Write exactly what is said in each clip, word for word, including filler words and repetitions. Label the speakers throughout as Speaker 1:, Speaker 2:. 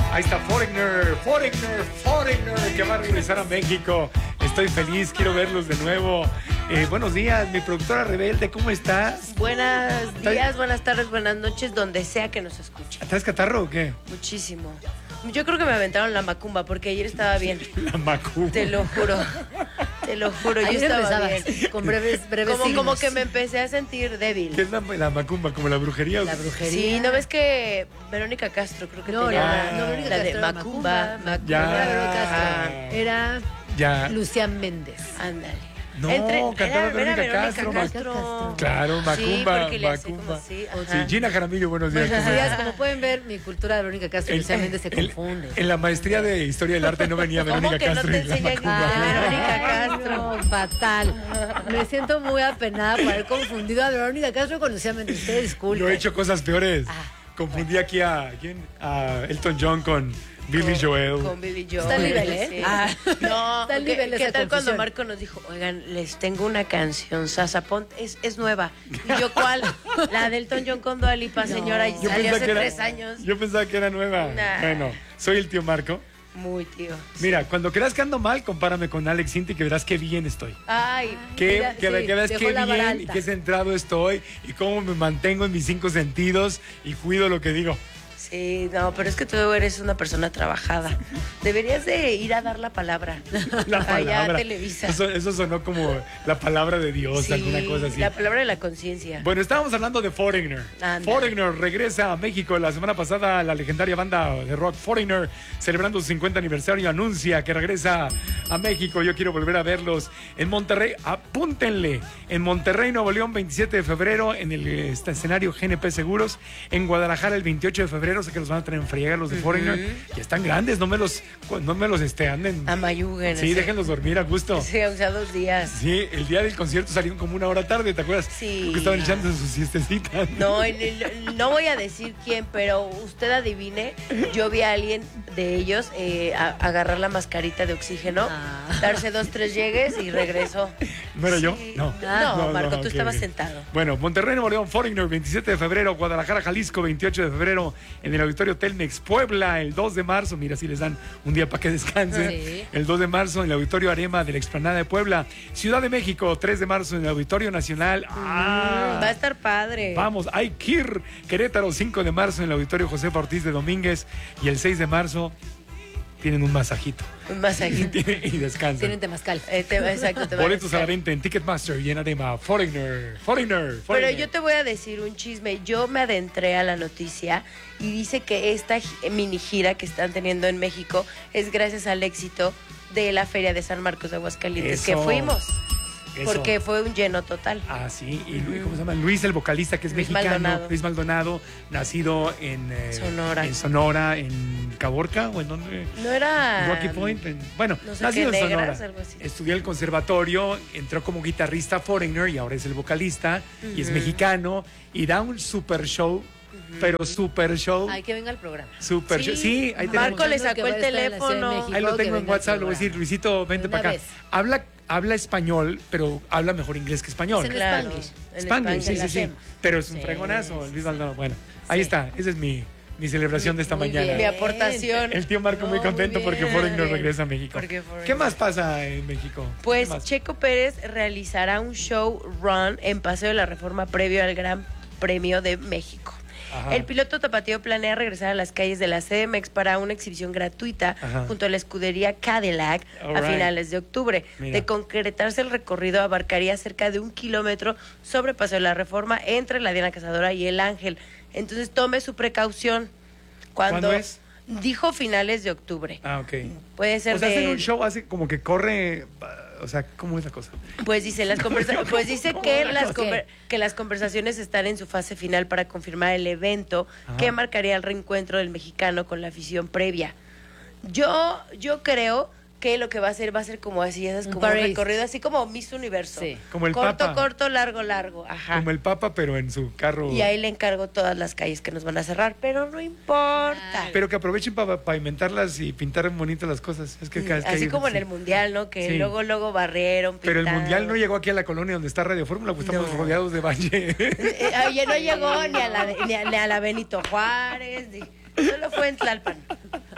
Speaker 1: Ahí está Foreigner, Foreigner, Foreigner, que va a regresar a México. Estoy feliz, quiero verlos de nuevo. Eh, buenos días, mi productora rebelde, ¿cómo estás?
Speaker 2: Buenos días, buenas tardes, buenas noches, donde sea que nos escuchen.
Speaker 1: ¿Traes catarro o qué?
Speaker 2: Muchísimo. Yo creo que me aventaron la macumba porque ayer estaba bien.
Speaker 1: La macumba.
Speaker 2: Te lo juro. Te lo juro,
Speaker 3: Ayer
Speaker 2: yo estaba
Speaker 3: empezabas
Speaker 2: bien.
Speaker 3: con breves, breves
Speaker 2: Como,
Speaker 3: signos.
Speaker 2: como que me empecé a sentir débil.
Speaker 1: ¿Qué es la, la macumba? ¿Como la brujería?
Speaker 3: La brujería.
Speaker 2: Sí, ¿no ves que Verónica Castro creo que
Speaker 3: No,
Speaker 2: tenía
Speaker 3: la,
Speaker 2: una-
Speaker 3: no, Verónica
Speaker 2: la de
Speaker 3: Castro era
Speaker 2: macumba?
Speaker 3: Macumba, Macumba,
Speaker 1: Ya.
Speaker 3: no era Verónica Castro, era
Speaker 1: Ya.
Speaker 3: Lucian Méndez.
Speaker 2: Ándale.
Speaker 1: No,
Speaker 2: Entre-
Speaker 1: cantaba
Speaker 2: era-
Speaker 1: Verónica
Speaker 2: era
Speaker 1: Castro,
Speaker 2: Verónica
Speaker 3: Castro.
Speaker 2: Castro.
Speaker 1: Claro, macumba,
Speaker 2: Sí, porque le hacía como
Speaker 1: macumba.
Speaker 2: así,
Speaker 1: Sí,
Speaker 2: ajá.
Speaker 1: Gina Jaramillo, buenos días.
Speaker 3: Buenos
Speaker 1: ¿cómo
Speaker 3: días,
Speaker 1: estás?
Speaker 3: como pueden ver, mi cultura de Verónica Castro y
Speaker 1: El-
Speaker 3: Lucian Méndez se
Speaker 1: el-
Speaker 3: confunde.
Speaker 1: En la maestría de Historia del Arte no venía
Speaker 2: ¿Cómo
Speaker 1: Verónica
Speaker 2: que no
Speaker 1: Castro
Speaker 2: te
Speaker 1: y la
Speaker 2: enseñan
Speaker 1: macumba.
Speaker 2: a Verónica Castro?
Speaker 3: No, fatal. Me siento muy apenada por haber confundido a Verónica Castro con Lucian Méndez. Usted disculpe.
Speaker 1: Yo he hecho cosas peores.
Speaker 3: Ah.
Speaker 1: Confundí aquí a, ¿quién? A Elton John con Billy Joel.
Speaker 2: Con Billy Joel.
Speaker 3: Está al nivel, ¿eh?
Speaker 2: Sí.
Speaker 3: Ah.
Speaker 2: No,
Speaker 3: Está al
Speaker 2: ¿qué,
Speaker 3: nivel
Speaker 2: qué
Speaker 3: esa
Speaker 2: tal cuando
Speaker 3: confusión?
Speaker 2: Marco nos dijo, oigan, les tengo una canción, Sasa Pont, es, es nueva? Y yo, ¿cuál? La del Elton John con Dua Lipa,
Speaker 3: No.
Speaker 2: señora, y
Speaker 1: Yo
Speaker 2: salió
Speaker 1: pensaba
Speaker 2: hace
Speaker 1: que era-
Speaker 2: tres años.
Speaker 1: Yo pensaba que era nueva.
Speaker 2: Nah.
Speaker 1: Bueno, soy el tío Marco.
Speaker 2: Muy tío.
Speaker 1: Mira, cuando creas que ando mal, compárame con Alex Sinti que verás qué bien estoy.
Speaker 2: Ay,
Speaker 1: Que,
Speaker 3: Mira,
Speaker 1: que,
Speaker 3: sí,
Speaker 1: que veas
Speaker 3: dejó
Speaker 1: qué
Speaker 3: la vara
Speaker 1: bien y
Speaker 3: alta.
Speaker 1: qué centrado estoy y cómo me mantengo en mis cinco sentidos y cuido lo que digo.
Speaker 2: sí, no, pero es que tú eres una persona trabajada. Deberías de ir a dar la palabra.
Speaker 1: La
Speaker 2: Allá
Speaker 1: palabra.
Speaker 2: a Televisa.
Speaker 1: Eso, eso sonó como la palabra de Dios,
Speaker 2: Sí,
Speaker 1: alguna cosa así.
Speaker 2: la palabra de la conciencia.
Speaker 1: Bueno, estábamos hablando de Foreigner.
Speaker 2: Ándale.
Speaker 1: Foreigner regresa a México. La semana pasada la legendaria banda de rock Foreigner, celebrando su cincuenta aniversario, anuncia que regresa a México. Yo quiero volver a verlos en Monterrey. Apúntenle. En Monterrey, Nuevo León, veintisiete de febrero, en el este, escenario G N P Seguros. En Guadalajara, el veintiocho de febrero. Sé que los van a tener en friega los de Foreigner. Ya están grandes, no me los, no me los este, anden.
Speaker 2: Amayuguen.
Speaker 1: Sí, déjenlos dormir a gusto.
Speaker 2: Sí, o sea, dos días.
Speaker 1: Sí, el día del concierto salieron como una hora tarde, ¿te acuerdas?
Speaker 2: Sí.
Speaker 1: Porque estaban echando sus siestecitas.
Speaker 2: No, y no, no voy a decir quién, pero usted adivine, yo vi a alguien de ellos eh, a- agarrar la mascarita de oxígeno,
Speaker 3: Ah.
Speaker 2: darse dos, tres llegues y regresó.
Speaker 1: ¿No era yo?
Speaker 2: Sí.
Speaker 1: No.
Speaker 2: No, Marco, tú
Speaker 1: ok,
Speaker 2: estabas
Speaker 1: ok.
Speaker 2: sentado.
Speaker 1: Bueno, Monterrey, Nuevo León, Foreigner, veintisiete de febrero, Guadalajara, Jalisco, veintiocho de febrero, en el Auditorio Telmex, Puebla, el dos de marzo, mira, si les dan un día para que descansen.
Speaker 3: Sí.
Speaker 1: El dos de marzo, en el Auditorio Arema de la Explanada de Puebla, Ciudad de México, tres de marzo, en el Auditorio Nacional. Ah.
Speaker 2: Va a estar padre.
Speaker 1: Vamos, hay Kir, Querétaro, cinco de marzo en el Auditorio José Ortiz de Domínguez y el seis de marzo tienen un masajito
Speaker 2: Un masajito.
Speaker 1: y descansan.
Speaker 3: Tienen temazcal.
Speaker 2: Eh, te- exacto, te va a
Speaker 1: Boletos a la
Speaker 2: gustar.
Speaker 1: venta en Ticketmaster y en Arema. Foreigner, Foreigner,
Speaker 2: Pero
Speaker 1: Foreigner.
Speaker 2: yo te voy a decir un chisme. Yo me adentré a la noticia y dice que esta gi- mini gira que están teniendo en México es gracias al éxito de la Feria de San Marcos de Aguascalientes, que
Speaker 1: Eso.
Speaker 2: fuimos.
Speaker 1: Eso.
Speaker 2: Porque fue un lleno total.
Speaker 1: Ah, sí. Y Luis, ¿cómo se llama? Luis, el vocalista que es
Speaker 2: Luis
Speaker 1: mexicano.
Speaker 2: Maldonado.
Speaker 1: Luis Maldonado, nacido en eh,
Speaker 2: Sonora.
Speaker 1: En Sonora, en Caborca o en donde.
Speaker 2: No era...
Speaker 1: Rocky Point. en- bueno,
Speaker 2: no sé
Speaker 1: nacido
Speaker 2: qué,
Speaker 1: en Sonora.
Speaker 2: Negras, algo así.
Speaker 1: Estudió en el conservatorio, entró como guitarrista Foreigner y ahora es el vocalista y es
Speaker 2: Ujú.
Speaker 1: mexicano y da un super show, pero super show.
Speaker 3: Hay que venga al programa.
Speaker 1: Super show. Sí, ahí tenemos.
Speaker 2: Marco le
Speaker 3: Que
Speaker 2: sacó
Speaker 3: va a
Speaker 2: el
Speaker 3: estar en la Ciudad de
Speaker 2: teléfono.
Speaker 3: México.
Speaker 1: Ahí lo
Speaker 3: que
Speaker 1: tengo en
Speaker 3: venga al
Speaker 1: WhatsApp, le voy a decir,
Speaker 3: programa.
Speaker 1: Luisito, vente
Speaker 3: De
Speaker 1: para
Speaker 3: una
Speaker 1: acá.
Speaker 3: vez.
Speaker 1: Habla, habla español, pero habla mejor inglés que español.
Speaker 3: Es en
Speaker 2: Claro.
Speaker 3: Spanglish.
Speaker 2: En
Speaker 1: Spanglish, sí,
Speaker 2: Spanglish,
Speaker 1: sí, sí.
Speaker 2: hacemos.
Speaker 1: Pero es un
Speaker 3: Sí,
Speaker 1: fregonazo,
Speaker 3: sí,
Speaker 1: Luis
Speaker 3: sí.
Speaker 1: Maldonado. Bueno, ahí
Speaker 3: Sí.
Speaker 1: está. Esa es mi, mi celebración de esta
Speaker 3: Muy
Speaker 1: mañana.
Speaker 3: bien.
Speaker 2: Mi aportación.
Speaker 1: El tío Marco
Speaker 3: No,
Speaker 1: muy
Speaker 3: muy
Speaker 1: contento
Speaker 3: bien,
Speaker 1: porque Foreigner
Speaker 2: bien.
Speaker 1: regresa a México.
Speaker 2: Porque Foreigner-
Speaker 1: ¿Qué más pasa en México?
Speaker 2: Pues
Speaker 1: ¿Qué más?
Speaker 2: Checo Pérez realizará un show run en Paseo de la Reforma previo al Gran Premio de México.
Speaker 1: Ajá.
Speaker 2: El piloto tapatío planea regresar a las calles de la C D M X para una exhibición gratuita
Speaker 1: Ajá.
Speaker 2: junto a la escudería Cadillac
Speaker 1: All
Speaker 2: a
Speaker 1: right.
Speaker 2: finales de octubre.
Speaker 1: Mira.
Speaker 2: De concretarse el recorrido abarcaría cerca de un kilómetro sobre Paseo de la Reforma entre la Diana Cazadora y el Ángel. Entonces tome su precaución. Cuando
Speaker 1: ¿Cuándo es?
Speaker 2: Dijo finales de octubre.
Speaker 1: Ah, ok.
Speaker 2: Puede ser
Speaker 1: O sea,
Speaker 2: de...
Speaker 1: hacen un show, hace como que corre. O sea, ¿cómo es la cosa?
Speaker 2: Pues dice las conversa- pues dice que
Speaker 1: ¿Cómo?
Speaker 2: las
Speaker 3: ¿Qué?
Speaker 2: conver- que las conversaciones están en su fase final para confirmar el evento
Speaker 1: Ajá.
Speaker 2: que marcaría el reencuentro del mexicano con la afición previa. Yo yo creo que lo que va a hacer va a ser como así, esas
Speaker 3: Un
Speaker 2: como un
Speaker 3: parade.
Speaker 2: recorrido así como Miss Universo.
Speaker 3: Sí.
Speaker 1: Como el
Speaker 2: corto,
Speaker 1: Papa.
Speaker 2: corto, largo, largo. Ajá.
Speaker 1: Como el Papa, pero en su carro.
Speaker 2: Y ahí le encargo todas las calles que nos van a cerrar, pero no importa.
Speaker 1: Pero que aprovechen para pavimentarlas y pintar bonitas las cosas. Es que cada vez que
Speaker 2: Así
Speaker 1: hay-
Speaker 2: como en
Speaker 1: sí.
Speaker 2: el mundial, ¿no? Que
Speaker 1: Sí.
Speaker 2: luego luego barrieron,
Speaker 1: Pero el
Speaker 2: pintaron.
Speaker 1: mundial no llegó aquí a la colonia donde está Radio Fórmula, pues estamos
Speaker 2: No.
Speaker 1: rodeados de valle.
Speaker 2: Eh, Oye, no llegó ni a la, ni a, ni a la Benito Juárez, ni- solo fue en Tlalpan.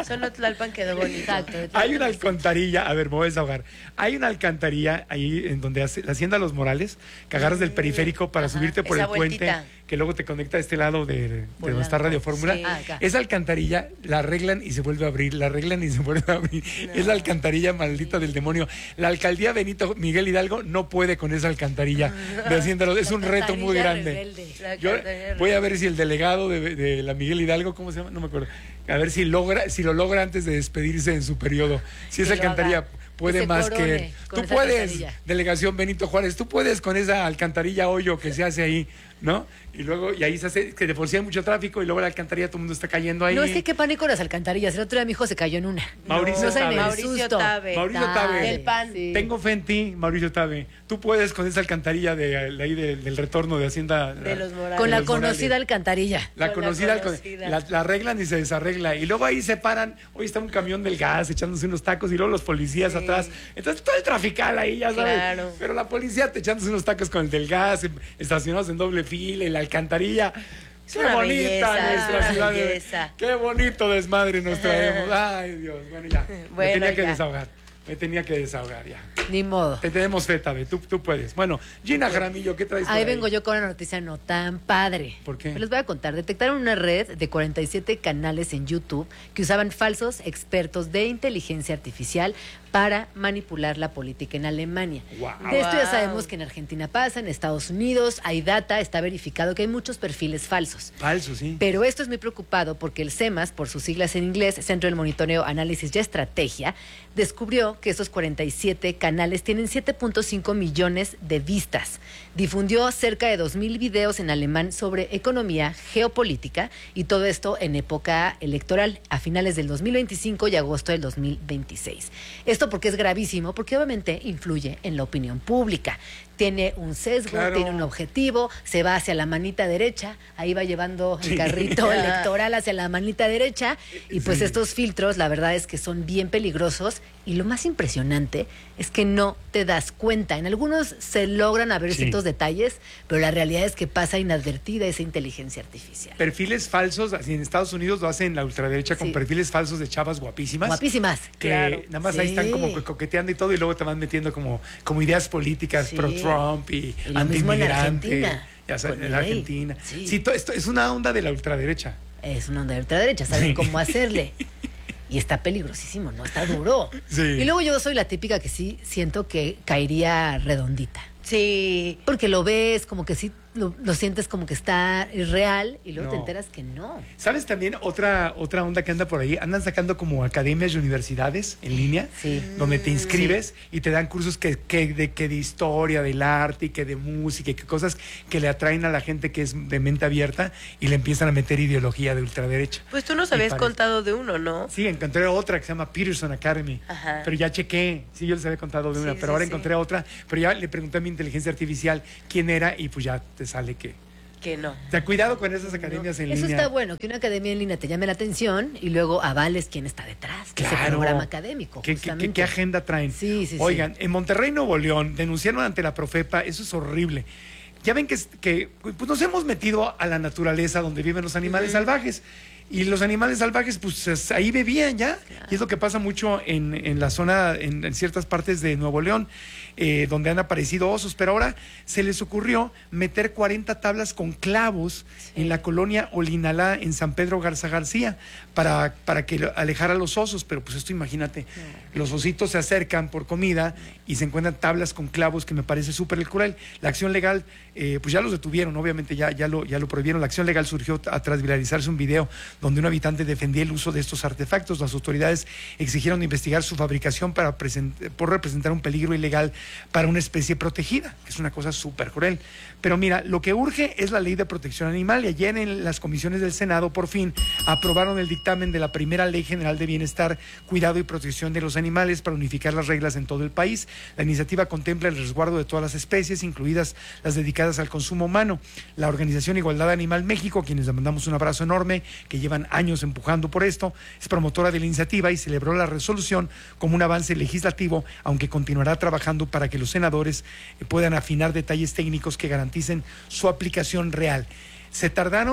Speaker 2: Solo Tlalpan quedó bonito.
Speaker 3: Exacto.
Speaker 1: Hay una alcantarilla, a ver, me voy a desahogar. Hay una alcantarilla ahí en donde hace, la Hacienda Los Morales, que agarras del periférico para
Speaker 3: Ajá,
Speaker 1: subirte por
Speaker 2: esa
Speaker 1: el puente,
Speaker 2: vueltita.
Speaker 1: que luego te conecta a este lado de, de
Speaker 3: Por
Speaker 1: donde está
Speaker 3: la-
Speaker 1: Radio Fórmula.
Speaker 2: sí.
Speaker 3: Ah, acá.
Speaker 1: Esa alcantarilla la arreglan y se vuelve a abrir, la arreglan y se vuelve a abrir. Es la alcantarilla maldita del demonio. La alcaldía Benito Miguel Hidalgo no puede con esa alcantarilla de Hacienda Los- Es un reto muy
Speaker 3: Alcantarilla
Speaker 1: grande.
Speaker 3: rebelde.
Speaker 2: La
Speaker 1: Yo
Speaker 2: alcantarilla
Speaker 1: voy a ver si el delegado de, de la Miguel Hidalgo, ¿cómo se llama? No me acuerdo. A ver si logra, si lo logra antes de despedirse en su periodo. Si
Speaker 3: Que
Speaker 1: esa
Speaker 3: lo
Speaker 1: alcantarilla
Speaker 3: haga.
Speaker 1: puede
Speaker 3: Que se
Speaker 1: más
Speaker 3: corone
Speaker 1: que él.
Speaker 3: con
Speaker 1: Tú
Speaker 3: esa
Speaker 1: puedes,
Speaker 3: alcantarilla.
Speaker 1: delegación Benito Juárez, tú puedes con esa alcantarilla hoyo que se hace ahí, ¿no? Y luego, y ahí se hace, que de por sí hay mucho tráfico y luego la alcantarilla todo el mundo está cayendo ahí.
Speaker 3: No, es que qué pánico las alcantarillas. El otro día mi hijo se cayó en una.
Speaker 1: Mauricio
Speaker 3: no saben
Speaker 1: Tabe.
Speaker 3: el
Speaker 2: Mauricio
Speaker 3: susto.
Speaker 2: Tabe.
Speaker 1: Mauricio Tabe.
Speaker 3: Tabe,
Speaker 2: Del pan.
Speaker 3: sí.
Speaker 1: Tengo fe en ti, Mauricio Tabe. Tú puedes con esa alcantarilla de, de ahí de- del retorno de Hacienda.
Speaker 2: De los Morales.
Speaker 3: Con
Speaker 1: de
Speaker 3: la
Speaker 1: los Morales.
Speaker 3: conocida alcantarilla.
Speaker 1: La
Speaker 2: Con la
Speaker 1: conocida,
Speaker 2: conocida.
Speaker 1: La, la arreglan y se desarregla. Y luego ahí se paran. Hoy está un camión del gas echándose unos tacos y luego los policías
Speaker 2: Sí.
Speaker 1: atrás. Entonces todo el trafical ahí, ya sabes.
Speaker 2: Claro.
Speaker 1: Pero la policía te echándose unos tacos con el del gas, em- estacionados en doble fila y la alcantarilla.
Speaker 2: Es
Speaker 1: Qué
Speaker 2: una
Speaker 1: bonita
Speaker 2: belleza, es
Speaker 1: nuestra
Speaker 2: una
Speaker 1: ciudad. de-
Speaker 2: belleza.
Speaker 1: Qué bonito desmadre nos traemos. Ay, Dios. Bueno, ya. Me
Speaker 2: Bueno,
Speaker 1: tenía que
Speaker 2: ya.
Speaker 1: desahogar. Me tenía que desahogar ya.
Speaker 3: Ni modo.
Speaker 1: Te tenemos fe, Tabe. Tú, tú puedes. Bueno, Gina Jaramillo, ¿qué traes por
Speaker 3: Ahí vengo yo con una noticia no tan padre.
Speaker 1: ¿Por qué?
Speaker 3: Les voy a contar. Detectaron una red de cuarenta y siete canales en YouTube que usaban falsos expertos de inteligencia artificial para manipular la política en Alemania.
Speaker 1: Guau.
Speaker 3: De esto ya
Speaker 2: Wow.
Speaker 3: sabemos que en Argentina pasa, en Estados Unidos hay data, está verificado que hay muchos perfiles falsos.
Speaker 1: Falso, sí.
Speaker 3: Pero esto es muy preocupado porque el CEMAS, por sus siglas en inglés, Centro del Monitoreo, Análisis y Estrategia, descubrió que esos cuarenta y siete canales tienen siete punto cinco millones de vistas. Difundió cerca de dos mil videos en alemán sobre economía, geopolítica y todo esto en época electoral, a finales del dos mil veinticinco y agosto del dos mil veintiséis. Esto porque es gravísimo, porque obviamente influye en la opinión pública. Tiene un sesgo,
Speaker 1: Claro.
Speaker 3: tiene un objetivo, se va hacia la manita derecha, ahí va llevando el carrito electoral hacia la manita derecha y pues
Speaker 1: Sí.
Speaker 3: estos filtros la verdad es que son bien peligrosos y lo más impresionante es que no te das cuenta. En algunos se logran a ver
Speaker 1: Sí.
Speaker 3: ciertos detalles, pero la realidad es que pasa inadvertida esa inteligencia artificial.
Speaker 1: Perfiles falsos, así en Estados Unidos lo hacen la ultraderecha con
Speaker 3: Sí.
Speaker 1: perfiles falsos de chavas guapísimas.
Speaker 3: Guapísimas.
Speaker 1: Que
Speaker 2: Claro.
Speaker 1: nada más ahí
Speaker 3: Sí.
Speaker 1: están como co- coqueteando y todo y luego te van metiendo como, como ideas políticas
Speaker 3: Sí.
Speaker 1: pro Trump y,
Speaker 3: Y lo mismo en
Speaker 1: antimigrante.
Speaker 3: Argentina,
Speaker 1: Ya sabes,
Speaker 3: con
Speaker 1: en la
Speaker 3: Milei.
Speaker 1: Argentina.
Speaker 3: Sí.
Speaker 1: Sí, to- esto es una onda de la ultraderecha.
Speaker 3: Es una onda de ultraderecha, saben
Speaker 1: Sí.
Speaker 3: cómo hacerle. Y está peligrosísimo, ¿no? Está duro.
Speaker 1: Sí.
Speaker 3: Y luego yo soy la típica que sí siento que caería redondita.
Speaker 2: Sí.
Speaker 3: Porque lo ves como que sí, lo, lo sientes como que está real y luego te
Speaker 1: No.
Speaker 3: enteras que no.
Speaker 1: ¿Sabes también otra, otra onda que anda por ahí? Andan sacando como academias y universidades en línea,
Speaker 3: Sí.
Speaker 1: donde te inscribes y te dan cursos que, que de, que de historia, del arte y que de música y que cosas que le atraen a la gente que es de mente abierta y le empiezan a meter ideología de ultraderecha.
Speaker 2: Pues tú nos
Speaker 1: Y
Speaker 2: habías
Speaker 1: parece-
Speaker 2: contado de uno, ¿no?
Speaker 1: Sí, encontré otra que se llama Peterson Academy,
Speaker 2: Ajá.
Speaker 1: pero ya chequé, sí, yo les había contado de
Speaker 2: Sí,
Speaker 1: una,
Speaker 2: sí,
Speaker 1: pero ahora
Speaker 2: sí.
Speaker 1: encontré otra, pero ya le pregunté a mi inteligencia artificial quién era y pues ya te sale que...
Speaker 2: Que no.
Speaker 1: O sea, cuidado con esas academias en
Speaker 3: Eso
Speaker 1: línea.
Speaker 3: está bueno, que una academia en línea te llame la atención y luego avales quién está detrás, que es el
Speaker 1: Claro.
Speaker 3: programa académico.
Speaker 1: ¿Qué, qué-
Speaker 3: justamente.
Speaker 1: qué- qué agenda traen?
Speaker 3: Sí, sí, sí.
Speaker 1: Oigan, en Monterrey, Nuevo León, denunciaron ante la Profepa, eso es horrible. Ya ven que, es- que pues nos hemos metido a la naturaleza donde viven los animales salvajes. Y los animales salvajes, pues es- ahí bebían ya. Y es lo que pasa mucho en, en la zona, en, en ciertas partes de Nuevo León, eh, donde han aparecido osos. Pero ahora se les ocurrió meter cuarenta tablas con clavos en la colonia Olinalá, en San Pedro Garza García, para, para que lo- alejara a los osos. Pero pues esto imagínate, los ositos se acercan por comida y se encuentran tablas con clavos, que me parece súper cruel. La acción legal, eh, pues ya los detuvieron, obviamente ya, ya, lo, ya lo prohibieron. La acción legal surgió a- tras viralizarse un video donde un habitante defendía el uso de estos artefactos. Las autoridades exigieron investigar su fabricación para present- por representar un peligro ilegal para una especie protegida, que es una cosa súper cruel. Pero mira, lo que urge es la ley de protección animal, y ayer en las comisiones del Senado por fin aprobaron el dictamen de la primera Ley General de Bienestar, Cuidado y Protección de los Animales para unificar las reglas en todo el país. La iniciativa contempla el resguardo de todas las especies, incluidas las dedicadas al consumo humano. La organización Igualdad Animal México, a quienes le mandamos un abrazo enorme, que llevan años empujando por esto, es promotora de la iniciativa y celebró la resolución como un avance legislativo, aunque continuará trabajando para que los senadores eh, puedan afinar detalles técnicos que garanticen su aplicación real. Se tardaron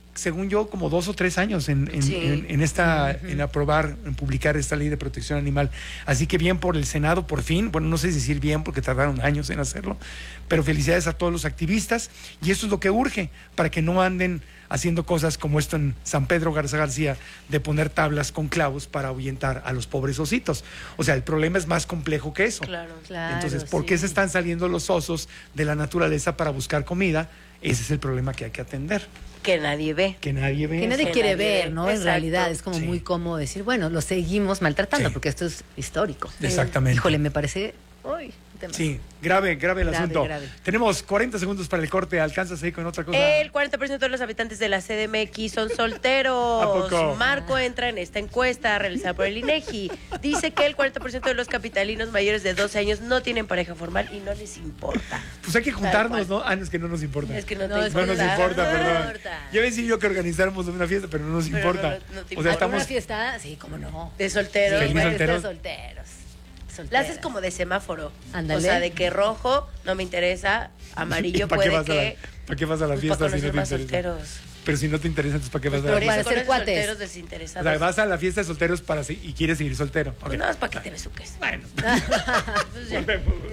Speaker 1: según yo, como dos o tres años en, en,
Speaker 2: Sí.
Speaker 1: en, en esta, uh-huh. en aprobar, en publicar esta ley de protección animal. Así que bien por el Senado, por fin. Bueno, no sé decir bien porque tardaron años en hacerlo, pero felicidades a todos los activistas. Y eso es lo que urge para que no anden haciendo cosas como esto en San Pedro Garza García, de poner tablas con clavos para ahuyentar a los pobres ositos. O sea, el problema es más complejo que eso.
Speaker 2: Claro,
Speaker 3: claro.
Speaker 1: Entonces, ¿por
Speaker 3: sí.
Speaker 1: qué se están saliendo los osos de la naturaleza para buscar comida? Ese es el problema que hay que atender.
Speaker 2: Que nadie ve.
Speaker 1: Que nadie ve.
Speaker 3: Que nadie
Speaker 2: Que
Speaker 3: quiere
Speaker 2: nadie
Speaker 3: ver,
Speaker 2: ve.
Speaker 3: ¿no?
Speaker 2: Exacto.
Speaker 3: En realidad es como
Speaker 1: Sí.
Speaker 3: muy cómodo decir, bueno, lo seguimos maltratando
Speaker 1: Sí.
Speaker 3: porque esto es histórico.
Speaker 1: Exactamente.
Speaker 3: Híjole, me parece... Uy, tema.
Speaker 1: Sí, grave, grave el
Speaker 3: Grave,
Speaker 1: asunto.
Speaker 3: grave.
Speaker 1: Tenemos cuarenta segundos para el corte. ¿Alcanzas ahí con otra cosa?
Speaker 2: El cuarenta por ciento de los habitantes de la C D M X son solteros.
Speaker 1: ¿A poco?
Speaker 2: Marco entra en esta encuesta realizada por el INEGI. Dice que el cuarenta por ciento de los capitalinos mayores de doce años no tienen pareja formal y no les importa.
Speaker 1: Pues hay que
Speaker 2: Tal
Speaker 1: juntarnos,
Speaker 2: cual.
Speaker 1: ¿no? Ah, no, es que no nos importa.
Speaker 2: Es que no,
Speaker 3: No,
Speaker 2: te
Speaker 3: es
Speaker 1: No
Speaker 3: que
Speaker 1: nos
Speaker 2: importa.
Speaker 1: importa,
Speaker 3: no
Speaker 1: perdón.
Speaker 3: importa.
Speaker 1: Ya ven si yo que organizáramos una fiesta, pero no nos
Speaker 2: Pero
Speaker 1: importa.
Speaker 2: no, no te
Speaker 1: O sea,
Speaker 2: importa.
Speaker 1: estamos...
Speaker 3: Una fiesta, sí, cómo no.
Speaker 2: De solteros.
Speaker 1: Feliz
Speaker 3: Una
Speaker 2: bueno,
Speaker 3: fiesta de
Speaker 1: solteros.
Speaker 3: solteros.
Speaker 2: La
Speaker 3: Solteras.
Speaker 2: haces como de semáforo.
Speaker 3: Ándale.
Speaker 2: O sea, de que rojo no me interesa, amarillo
Speaker 1: ¿Para qué
Speaker 2: puede
Speaker 1: vas a la,
Speaker 2: que...
Speaker 1: ¿para qué vas a la
Speaker 2: pues,
Speaker 1: fiesta
Speaker 2: para
Speaker 1: si no
Speaker 2: conocer
Speaker 1: te
Speaker 2: más
Speaker 1: interesa?
Speaker 2: solteros.
Speaker 1: Pero si no te interesa, entonces ¿para qué vas a
Speaker 2: Por
Speaker 1: la
Speaker 2: eso
Speaker 3: Para
Speaker 1: fiesta?
Speaker 3: ser
Speaker 2: conoces
Speaker 3: cuates.
Speaker 2: solteros
Speaker 1: O
Speaker 2: desinteresados.
Speaker 1: sea, vas a la fiesta de solteros para si- y quieres seguir soltero.
Speaker 2: Pues
Speaker 1: Ok.
Speaker 2: nada más para que te besuques.
Speaker 1: Bueno.
Speaker 2: Pues ya.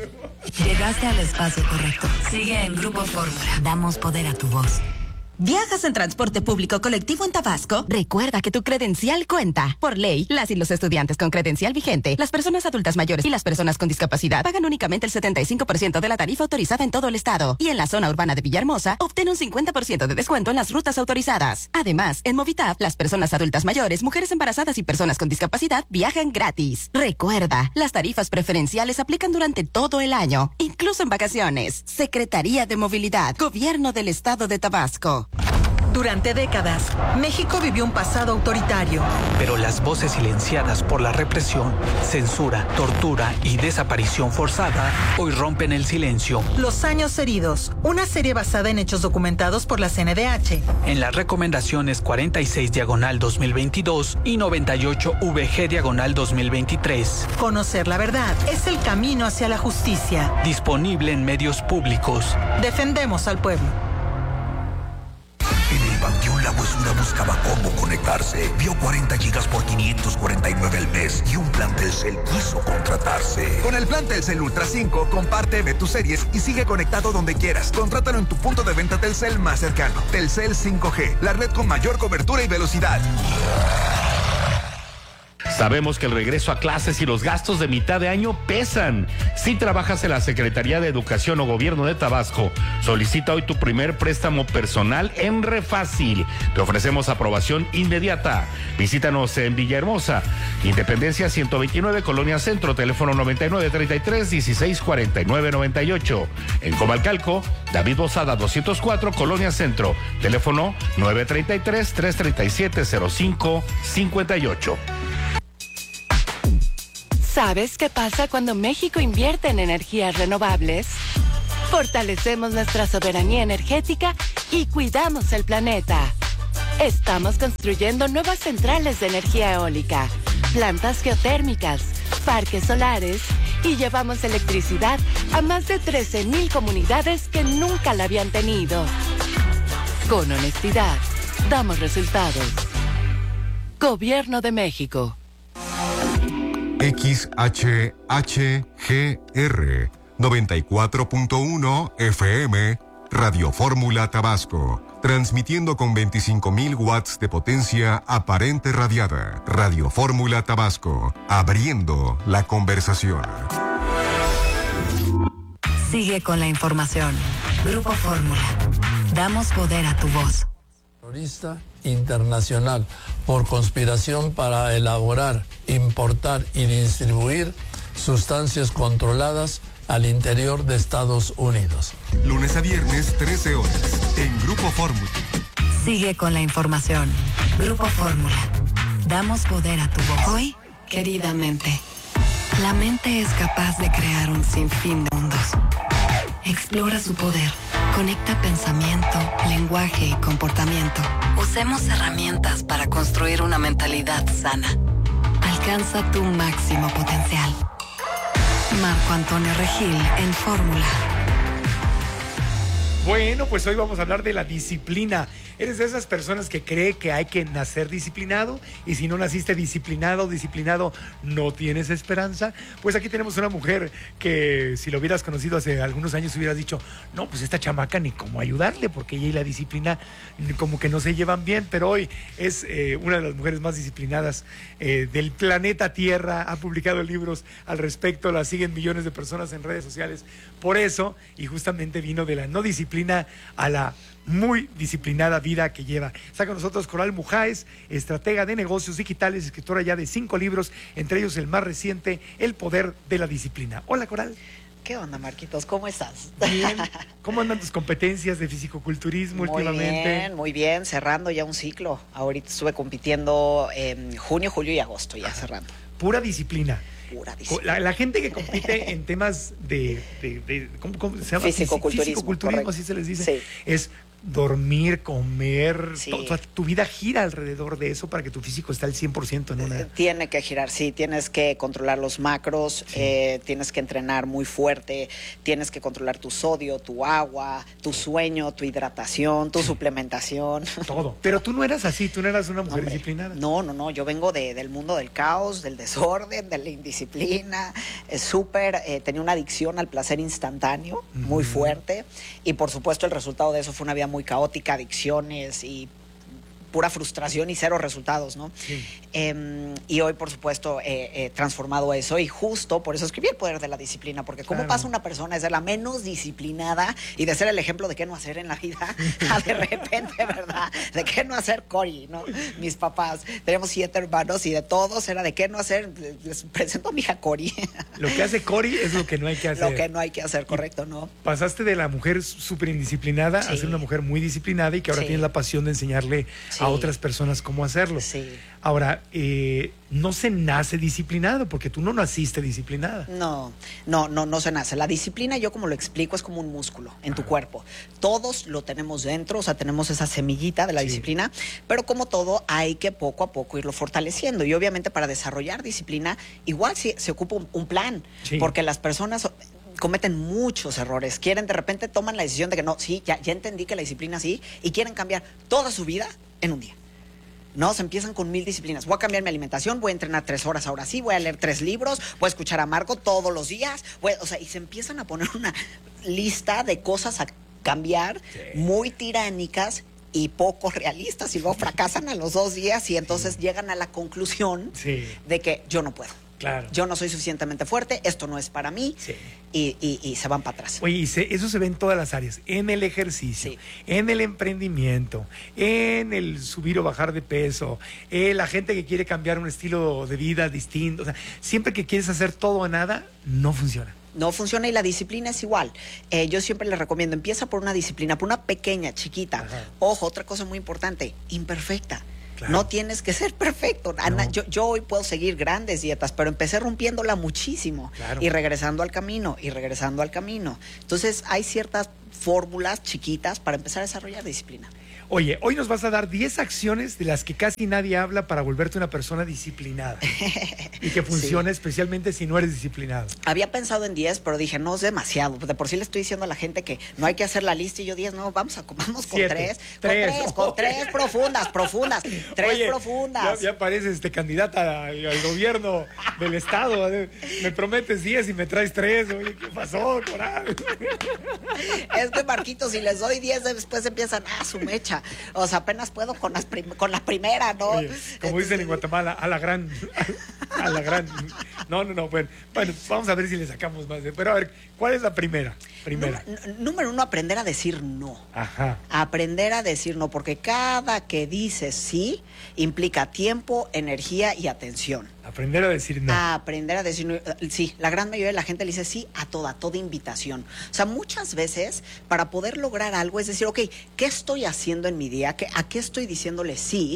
Speaker 4: Llegaste al espacio correcto. Sigue en Grupo Fórmula. Damos poder a tu voz.
Speaker 5: ¿Viajas en transporte público colectivo en Tabasco?
Speaker 6: Recuerda que tu credencial cuenta. Por ley, las y los estudiantes con credencial vigente, las personas adultas mayores y las personas con discapacidad pagan únicamente el setenta y cinco por ciento de la tarifa autorizada en todo el estado. Y en la zona urbana de Villahermosa, obtén un cincuenta por ciento de descuento en las rutas autorizadas. Además, en Movitap, las personas adultas mayores, mujeres embarazadas y personas con discapacidad viajan gratis. Recuerda, las tarifas preferenciales aplican durante todo el año, incluso en vacaciones. Secretaría de Movilidad, Gobierno del Estado de Tabasco.
Speaker 5: Durante décadas, México vivió un pasado autoritario.
Speaker 7: Pero las voces silenciadas por la represión, censura, tortura y desaparición forzada hoy rompen el silencio.
Speaker 5: Los años heridos, una serie basada en hechos documentados por la C N D H.
Speaker 7: En las recomendaciones cuarenta y seis diagonal dos mil veintidós y noventa y ocho V G diagonal dos mil veintitrés.
Speaker 5: Conocer la verdad es el camino hacia la justicia.
Speaker 7: Disponible en medios públicos.
Speaker 5: Defendemos al pueblo.
Speaker 8: En el Panteón La Huesura buscaba cómo conectarse. Vio cuarenta gigas por quinientos cuarenta y nueve al mes y un plan Telcel quiso contratarse.
Speaker 9: Con el plan Telcel Ultra cinco, comparte, ve tus series y sigue conectado donde quieras. Contrátalo en tu punto de venta Telcel más cercano. Telcel cinco G, la red con mayor cobertura y velocidad.
Speaker 10: Sabemos que el regreso a clases y los gastos de mitad de año pesan. Si trabajas en la Secretaría de Educación o Gobierno de Tabasco, solicita hoy tu primer préstamo personal en Refácil. Te ofrecemos aprobación inmediata. Visítanos en Villahermosa, Independencia ciento veintinueve, Colonia Centro, teléfono noventa y nueve treinta y tres dieciséis cuarenta y nueve noventa y ocho. En Comalcalco, David Bozada doscientos cuatro, Colonia Centro, teléfono nueve treinta y tres, trescientos treinta y siete, cero cinco cincuenta y ocho.
Speaker 11: ¿Sabes qué pasa cuando México invierte en energías renovables? Fortalecemos nuestra soberanía energética y cuidamos el planeta. Estamos construyendo nuevas centrales de energía eólica, plantas geotérmicas, parques solares y llevamos electricidad a más de trece mil comunidades que nunca la habían tenido. Con honestidad, damos resultados. Gobierno de México.
Speaker 12: X H H G R noventa y cuatro punto uno F M, Radio Fórmula Tabasco, transmitiendo con veinticinco mil watts de potencia aparente radiada. Radio Fórmula Tabasco, abriendo la conversación.
Speaker 4: Sigue con la información. Grupo Fórmula. Damos poder a tu voz.
Speaker 13: Terrorista internacional por conspiración para elaborar, importar y distribuir sustancias controladas al interior de Estados Unidos.
Speaker 12: Lunes a viernes, trece horas, en Grupo Fórmula.
Speaker 4: Sigue con la información. Grupo Fórmula. Damos poder a tu voz. Hoy, querida mente, la mente es capaz de crear un sinfín de mundos. Explora su poder. Conecta pensamiento, lenguaje y comportamiento. Usemos herramientas para construir una mentalidad sana. Alcanza tu máximo potencial. Marco Antonio Regil en Fórmula.
Speaker 1: Bueno, pues hoy vamos a hablar de la disciplina. ¿Eres de esas personas que cree que hay que nacer disciplinado y si no naciste disciplinado, disciplinado, no tienes esperanza? Pues aquí tenemos una mujer que si lo hubieras conocido hace algunos años hubieras dicho, no, pues esta chamaca ni cómo ayudarle porque ella y la disciplina como que no se llevan bien, pero hoy es eh, una de las mujeres más disciplinadas eh, del planeta Tierra, ha publicado libros al respecto, la siguen millones de personas en redes sociales, por eso, y justamente vino de la no disciplina a la muy disciplinada vida que lleva. Está con nosotros Coral Mujáez, estratega de negocios digitales, escritora ya de cinco libros, entre ellos el más reciente, El Poder de la Disciplina. Hola, Coral.
Speaker 14: ¿Qué onda, Marquitos? ¿Cómo estás?
Speaker 1: Bien. ¿Cómo andan tus competencias de fisicoculturismo
Speaker 14: muy
Speaker 1: últimamente?
Speaker 14: Muy bien, muy bien, cerrando ya un ciclo. Ahorita estuve compitiendo en junio, julio y agosto, ya cerrando.
Speaker 1: Pura disciplina.
Speaker 14: Pura disciplina.
Speaker 1: La, la gente que compite en temas de, de, de ¿cómo, cómo se llama?
Speaker 14: Fisicoculturismo.
Speaker 1: Fisicoculturismo, así se les dice.
Speaker 14: Sí.
Speaker 1: Es dormir, comer,
Speaker 14: sí.
Speaker 1: to, to, tu vida gira alrededor de eso para que tu físico esté al cien por ciento en una...
Speaker 14: Tiene que girar, sí, tienes que controlar los macros, sí. eh, tienes que entrenar muy fuerte, tienes que controlar tu sodio, tu agua, tu sueño, tu hidratación, tu sí. suplementación.
Speaker 1: Todo. Pero tú no eras así, tú no eras una mujer
Speaker 14: Hombre,
Speaker 1: disciplinada.
Speaker 14: No, no, no, yo vengo de, del mundo del caos, del desorden, de la indisciplina, es súper, eh, tenía una adicción al placer instantáneo, uh-huh. muy fuerte, y por supuesto el resultado de eso fue una vida muy caótica, adicciones y pura frustración y cero resultados, ¿no? Sí. Eh, y hoy, por supuesto, he eh, eh, transformado eso y justo por eso escribí El Poder de la Disciplina, porque cómo claro. pasa una persona de ser la menos disciplinada y de ser el ejemplo de qué no hacer en la vida a de repente, ¿verdad? De qué no hacer Cory, ¿no? Mis papás, tenemos siete hermanos y de todos era de qué no hacer, les presento a mi hija Cory.
Speaker 1: Lo que hace Cory es lo que no hay que hacer.
Speaker 14: Lo que no hay que hacer, correcto, ¿no?
Speaker 1: Pasaste de la mujer súper indisciplinada sí. a ser una mujer muy disciplinada y que ahora sí. tienes la pasión de enseñarle sí. a otras personas cómo hacerlo.
Speaker 14: Sí.
Speaker 1: Ahora, eh, no se nace disciplinado porque tú no naciste disciplinada.
Speaker 14: No, no, no, no se nace. La disciplina, yo como lo explico, es como un músculo en tu Ajá. cuerpo. Todos lo tenemos dentro, o sea, tenemos esa semillita de la sí. disciplina, pero como todo hay que poco a poco irlo fortaleciendo. Y obviamente para desarrollar disciplina, igual sí, se ocupa un, un plan, sí. porque las personas cometen muchos errores. Quieren, de repente toman la decisión de que no, sí, ya, ya entendí que la disciplina sí, y quieren cambiar toda su vida en un día. No, se empiezan con mil disciplinas. Voy a cambiar mi alimentación, voy a entrenar tres horas ahora sí, voy a leer tres libros, voy a escuchar a Marco todos los días. Voy, o sea, y se empiezan a poner una lista de cosas a cambiar sí. muy tiránicas y poco realistas. Y luego fracasan a los dos días y entonces sí. llegan a la conclusión sí. de que yo no puedo.
Speaker 1: Claro.
Speaker 14: Yo no soy suficientemente fuerte, esto no es para mí, sí. y, y, y se van para atrás.
Speaker 1: Oye, y se, eso se ve en todas las áreas, en el ejercicio, sí. en el emprendimiento, en el subir o bajar de peso, en la gente que quiere cambiar un estilo de vida distinto, o sea, siempre que quieres hacer todo o nada, no funciona.
Speaker 14: No funciona y la disciplina es igual. Eh, yo siempre les recomiendo, empieza por una disciplina, por una pequeña, chiquita. Ajá. Ojo, otra cosa muy importante, imperfecta. Claro. No tienes que ser perfecto. Ana, no. yo, yo hoy puedo seguir grandes dietas, pero empecé rompiéndola muchísimo. Claro. Y regresando al camino, y regresando al camino. Entonces, hay ciertas fórmulas chiquitas para empezar a desarrollar disciplina.
Speaker 1: Oye, hoy nos vas a dar diez acciones de las que casi nadie habla para volverte una persona disciplinada y que funcione sí. especialmente si no eres disciplinado.
Speaker 14: Había pensado en diez, pero dije, no es demasiado. De por sí le estoy diciendo a la gente que no hay que hacer la lista y yo diez, no, vamos a vamos con
Speaker 1: Siete.
Speaker 14: tres.
Speaker 1: Tres.
Speaker 14: Con tres, con tres profundas, profundas. Tres
Speaker 1: Oye,
Speaker 14: profundas.
Speaker 1: Ya, ya pareces este, candidata al, al gobierno del estado. Me prometes diez y me traes tres. Oye, ¿qué pasó, Coral?
Speaker 14: Es que, Marquito, si les doy diez, después empiezan, ah, su mecha. O sea, apenas puedo con, las prim con la primera, ¿no?
Speaker 1: Oye, como Entonces, dicen en Guatemala, a la gran, a la gran. No, no, no, bueno, bueno, vamos a ver si le sacamos más. Pero a ver, ¿cuál es la primera? Primera.
Speaker 14: Número, número uno, aprender a decir no.
Speaker 1: Ajá.
Speaker 14: Aprender a decir no, porque cada que dices sí implica tiempo, energía y atención.
Speaker 1: Aprender a decir no.
Speaker 14: A aprender a decir no. Sí, la gran mayoría de la gente le dice sí a toda, toda invitación. O sea, muchas veces para poder lograr algo es decir, ok, ¿qué estoy haciendo en mi día? ¿A qué estoy diciéndole sí?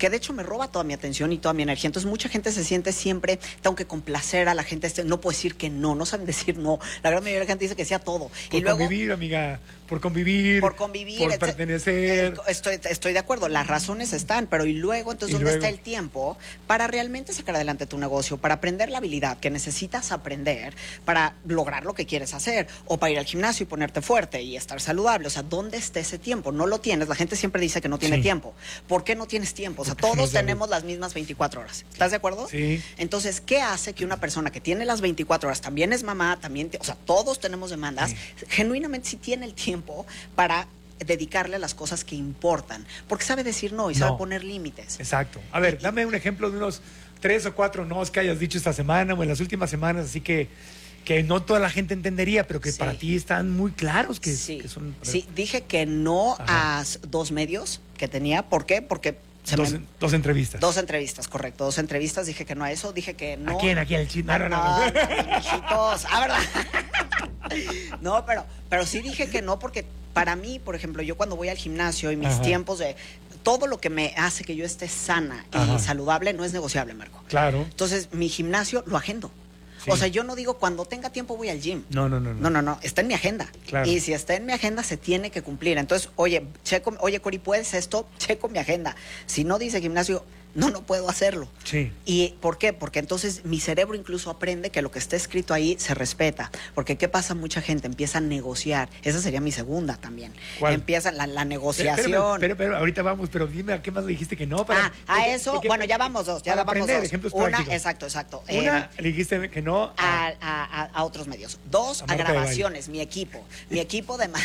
Speaker 14: que de hecho me roba toda mi atención y toda mi energía. Entonces mucha gente se siente siempre, tengo que complacer a la gente, este, no puedo decir que no, no saben decir no. La gran mayoría de la gente dice que sí a todo.
Speaker 1: Por
Speaker 14: y luego,
Speaker 1: convivir, amiga, por convivir,
Speaker 14: por convivir,
Speaker 1: por
Speaker 14: etc.
Speaker 1: pertenecer.
Speaker 14: Estoy, estoy de acuerdo, las razones están, pero y luego, entonces,
Speaker 1: Y
Speaker 14: ¿dónde
Speaker 1: luego.
Speaker 14: está el tiempo para realmente sacar adelante tu negocio, para aprender la habilidad que necesitas aprender para lograr lo que quieres hacer, o para ir al gimnasio y ponerte fuerte y estar saludable? O sea, ¿dónde está ese tiempo? No lo tienes. La gente siempre dice que no tiene
Speaker 1: Sí.
Speaker 14: tiempo. ¿Por qué no tienes tiempo? O sea,
Speaker 1: Porque no
Speaker 14: todos
Speaker 1: sabes.
Speaker 14: tenemos las mismas veinticuatro horas. ¿Estás de acuerdo?
Speaker 1: Sí.
Speaker 14: Entonces, ¿qué hace que una persona que tiene las veinticuatro horas, también es mamá, también, te- o sea, todos tenemos demandas,
Speaker 1: Sí.
Speaker 14: genuinamente sí tiene el tiempo para dedicarle a las cosas que importan? Porque sabe decir no y sabe
Speaker 1: No.
Speaker 14: poner límites.
Speaker 1: Exacto. A ver, dame un ejemplo de unos tres o cuatro nos que hayas dicho esta semana o en las últimas semanas, así que que no toda la gente entendería, pero que
Speaker 14: Sí.
Speaker 1: para ti están muy claros que,
Speaker 14: Sí,
Speaker 1: que son...
Speaker 14: sí, dije que no
Speaker 1: Ajá.
Speaker 14: a s- dos medios que tenía. ¿Por qué? Porque se
Speaker 1: Dos,
Speaker 14: me-
Speaker 1: dos entrevistas.
Speaker 14: Dos entrevistas, correcto. Dos entrevistas, dije que no a eso, dije que no.
Speaker 1: ¿A quién? ¿A quién? El chino.
Speaker 14: Ah,
Speaker 1: No,
Speaker 14: no,
Speaker 1: no, no.
Speaker 14: no, mijitos. Ah, ¿verdad? No, pero, pero sí dije que no, porque para mí, por ejemplo, yo cuando voy al gimnasio y mis
Speaker 1: Ajá.
Speaker 14: tiempos de todo lo que me hace que yo esté sana y
Speaker 1: Ajá.
Speaker 14: saludable no es negociable, Marco.
Speaker 1: Claro.
Speaker 14: Entonces, mi gimnasio lo agendo.
Speaker 1: Sí.
Speaker 14: O sea, yo no digo cuando tenga tiempo voy al gym.
Speaker 1: No, no, no.
Speaker 14: No, no, no, está en mi agenda.
Speaker 1: Claro.
Speaker 14: Y si está en mi agenda, se tiene que cumplir. Entonces, oye, checo, oye, Cori, ¿puedes esto? Checo mi agenda. Si no dice gimnasio, no, no puedo hacerlo.
Speaker 1: Sí.
Speaker 14: ¿Y por qué? Porque entonces mi cerebro incluso aprende que lo que está escrito ahí se respeta. Porque ¿qué pasa? Mucha gente empieza a negociar. Esa sería mi segunda también.
Speaker 1: ¿Cuál?
Speaker 14: Empieza la, la
Speaker 1: Pero,
Speaker 14: negociación.
Speaker 1: pero, pero ahorita vamos, pero dime a qué más le dijiste que no. Para,
Speaker 14: ah, a
Speaker 1: porque-
Speaker 14: eso,
Speaker 1: porque-
Speaker 14: bueno, ya vamos dos, ya
Speaker 1: para
Speaker 14: vamos
Speaker 1: aprender,
Speaker 14: dos.
Speaker 1: ejemplos
Speaker 14: Una,
Speaker 1: prácticos.
Speaker 14: exacto, exacto.
Speaker 1: Una,
Speaker 14: Eh,
Speaker 1: le dijiste que no a-
Speaker 14: a, a- a- a otros medios. Dos,
Speaker 1: A
Speaker 14: a,
Speaker 1: Marta de
Speaker 14: grabaciones, mi equipo. Mi equipo de... ma-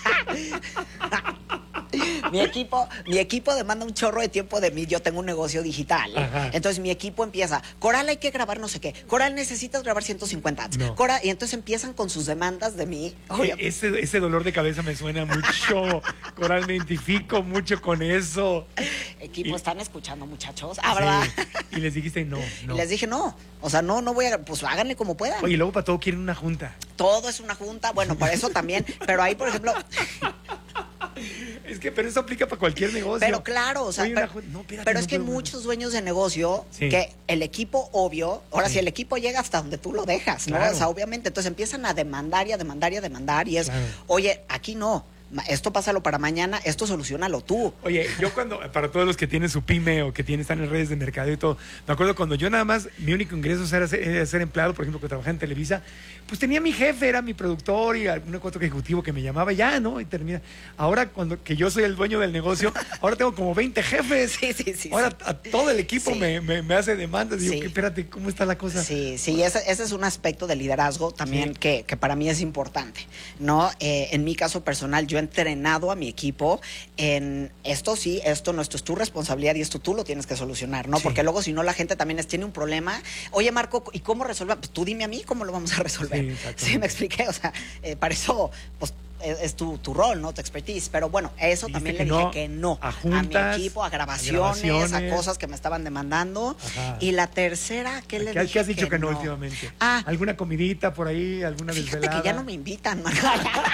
Speaker 14: mi equipo, mi equipo demanda un chorro de tiempo de mí. Yo tengo un negocio digital.
Speaker 1: Ajá.
Speaker 14: Entonces mi equipo empieza, Coral, hay que grabar no sé qué. Coral, necesitas grabar ciento cincuenta ads.
Speaker 1: No.
Speaker 14: Coral, y entonces empiezan con sus demandas de mí. Oye,
Speaker 1: E- ese, ese dolor de cabeza me suena mucho. Coral, me identifico mucho con eso.
Speaker 14: equipo,
Speaker 1: y-
Speaker 14: ¿están escuchando, muchachos? Ah, ¿verdad?
Speaker 1: Sí. Y les dijiste no, no.
Speaker 14: Y les dije, no. O sea, no, no voy a... Pues háganle como puedan.
Speaker 1: Oye, y luego para todo quieren una junta.
Speaker 14: Todo es una junta. Bueno, para eso también. Pero ahí, por ejemplo...
Speaker 1: Es que, pero eso aplica para cualquier negocio.
Speaker 14: Pero claro, o sea,
Speaker 1: Oye,
Speaker 14: pero,
Speaker 1: una jun- no, espérate,
Speaker 14: pero
Speaker 1: no
Speaker 14: es que hay
Speaker 1: puedo-
Speaker 14: muchos dueños de negocio
Speaker 1: Sí.
Speaker 14: que el equipo, obvio, ahora
Speaker 1: Sí.
Speaker 14: si el equipo llega hasta donde tú lo dejas, ¿no?
Speaker 1: Claro.
Speaker 14: O sea, obviamente, entonces empiezan a demandar y a demandar y a demandar y es,
Speaker 1: Claro.
Speaker 14: oye, aquí no, ma- esto pásalo para mañana, esto solucionalo tú.
Speaker 1: Oye, yo cuando, para todos los que tienen su pyme o que tienen, están en redes de mercado y todo, me acuerdo cuando yo nada más, mi único ingreso era ser, era ser empleado, por ejemplo, que trabajaba en Televisa, pues tenía mi jefe, era mi productor y algún otro ejecutivo que me llamaba ya, ¿no? Y termina. Ahora, cuando que yo soy el dueño del negocio, ahora tengo como veinte jefes.
Speaker 14: Sí, sí, sí.
Speaker 1: Ahora a todo el equipo
Speaker 14: Sí.
Speaker 1: me, me, me hace demandas. Digo,
Speaker 14: Sí.
Speaker 1: que, espérate, ¿cómo está la cosa?
Speaker 14: Sí, sí, ese, ese es un aspecto de liderazgo también
Speaker 1: Sí.
Speaker 14: que, que para mí es importante, ¿no? Eh, en mi caso personal, yo he entrenado a mi equipo en esto sí, esto no, esto es tu responsabilidad y esto tú lo tienes que solucionar, ¿no?
Speaker 1: Sí.
Speaker 14: Porque luego si no la gente también es, tiene un problema. Oye, Marco, ¿y cómo resolver? Pues tú dime a mí cómo lo vamos a resolver.
Speaker 1: Sí, exactamente.
Speaker 14: Sí, me expliqué, o sea, eh, para eso, pues es, es tu, tu rol, ¿no? Tu expertise. Pero bueno, eso
Speaker 1: Dijiste
Speaker 14: también
Speaker 1: que
Speaker 14: le dije
Speaker 1: no
Speaker 14: que no.
Speaker 1: a juntas,
Speaker 14: mi equipo, a
Speaker 1: a
Speaker 14: grabaciones, a,
Speaker 1: grabaciones.
Speaker 14: cosas que me estaban demandando.
Speaker 1: Ajá.
Speaker 14: Y la tercera, ¿qué le
Speaker 1: ¿Qué,
Speaker 14: dije?
Speaker 1: qué has dicho que, no últimamente?
Speaker 14: Ah.
Speaker 1: ¿Alguna comidita por ahí? ¿Alguna
Speaker 14: Fíjate
Speaker 1: desvelada?
Speaker 14: que ya no me invitan, Marco.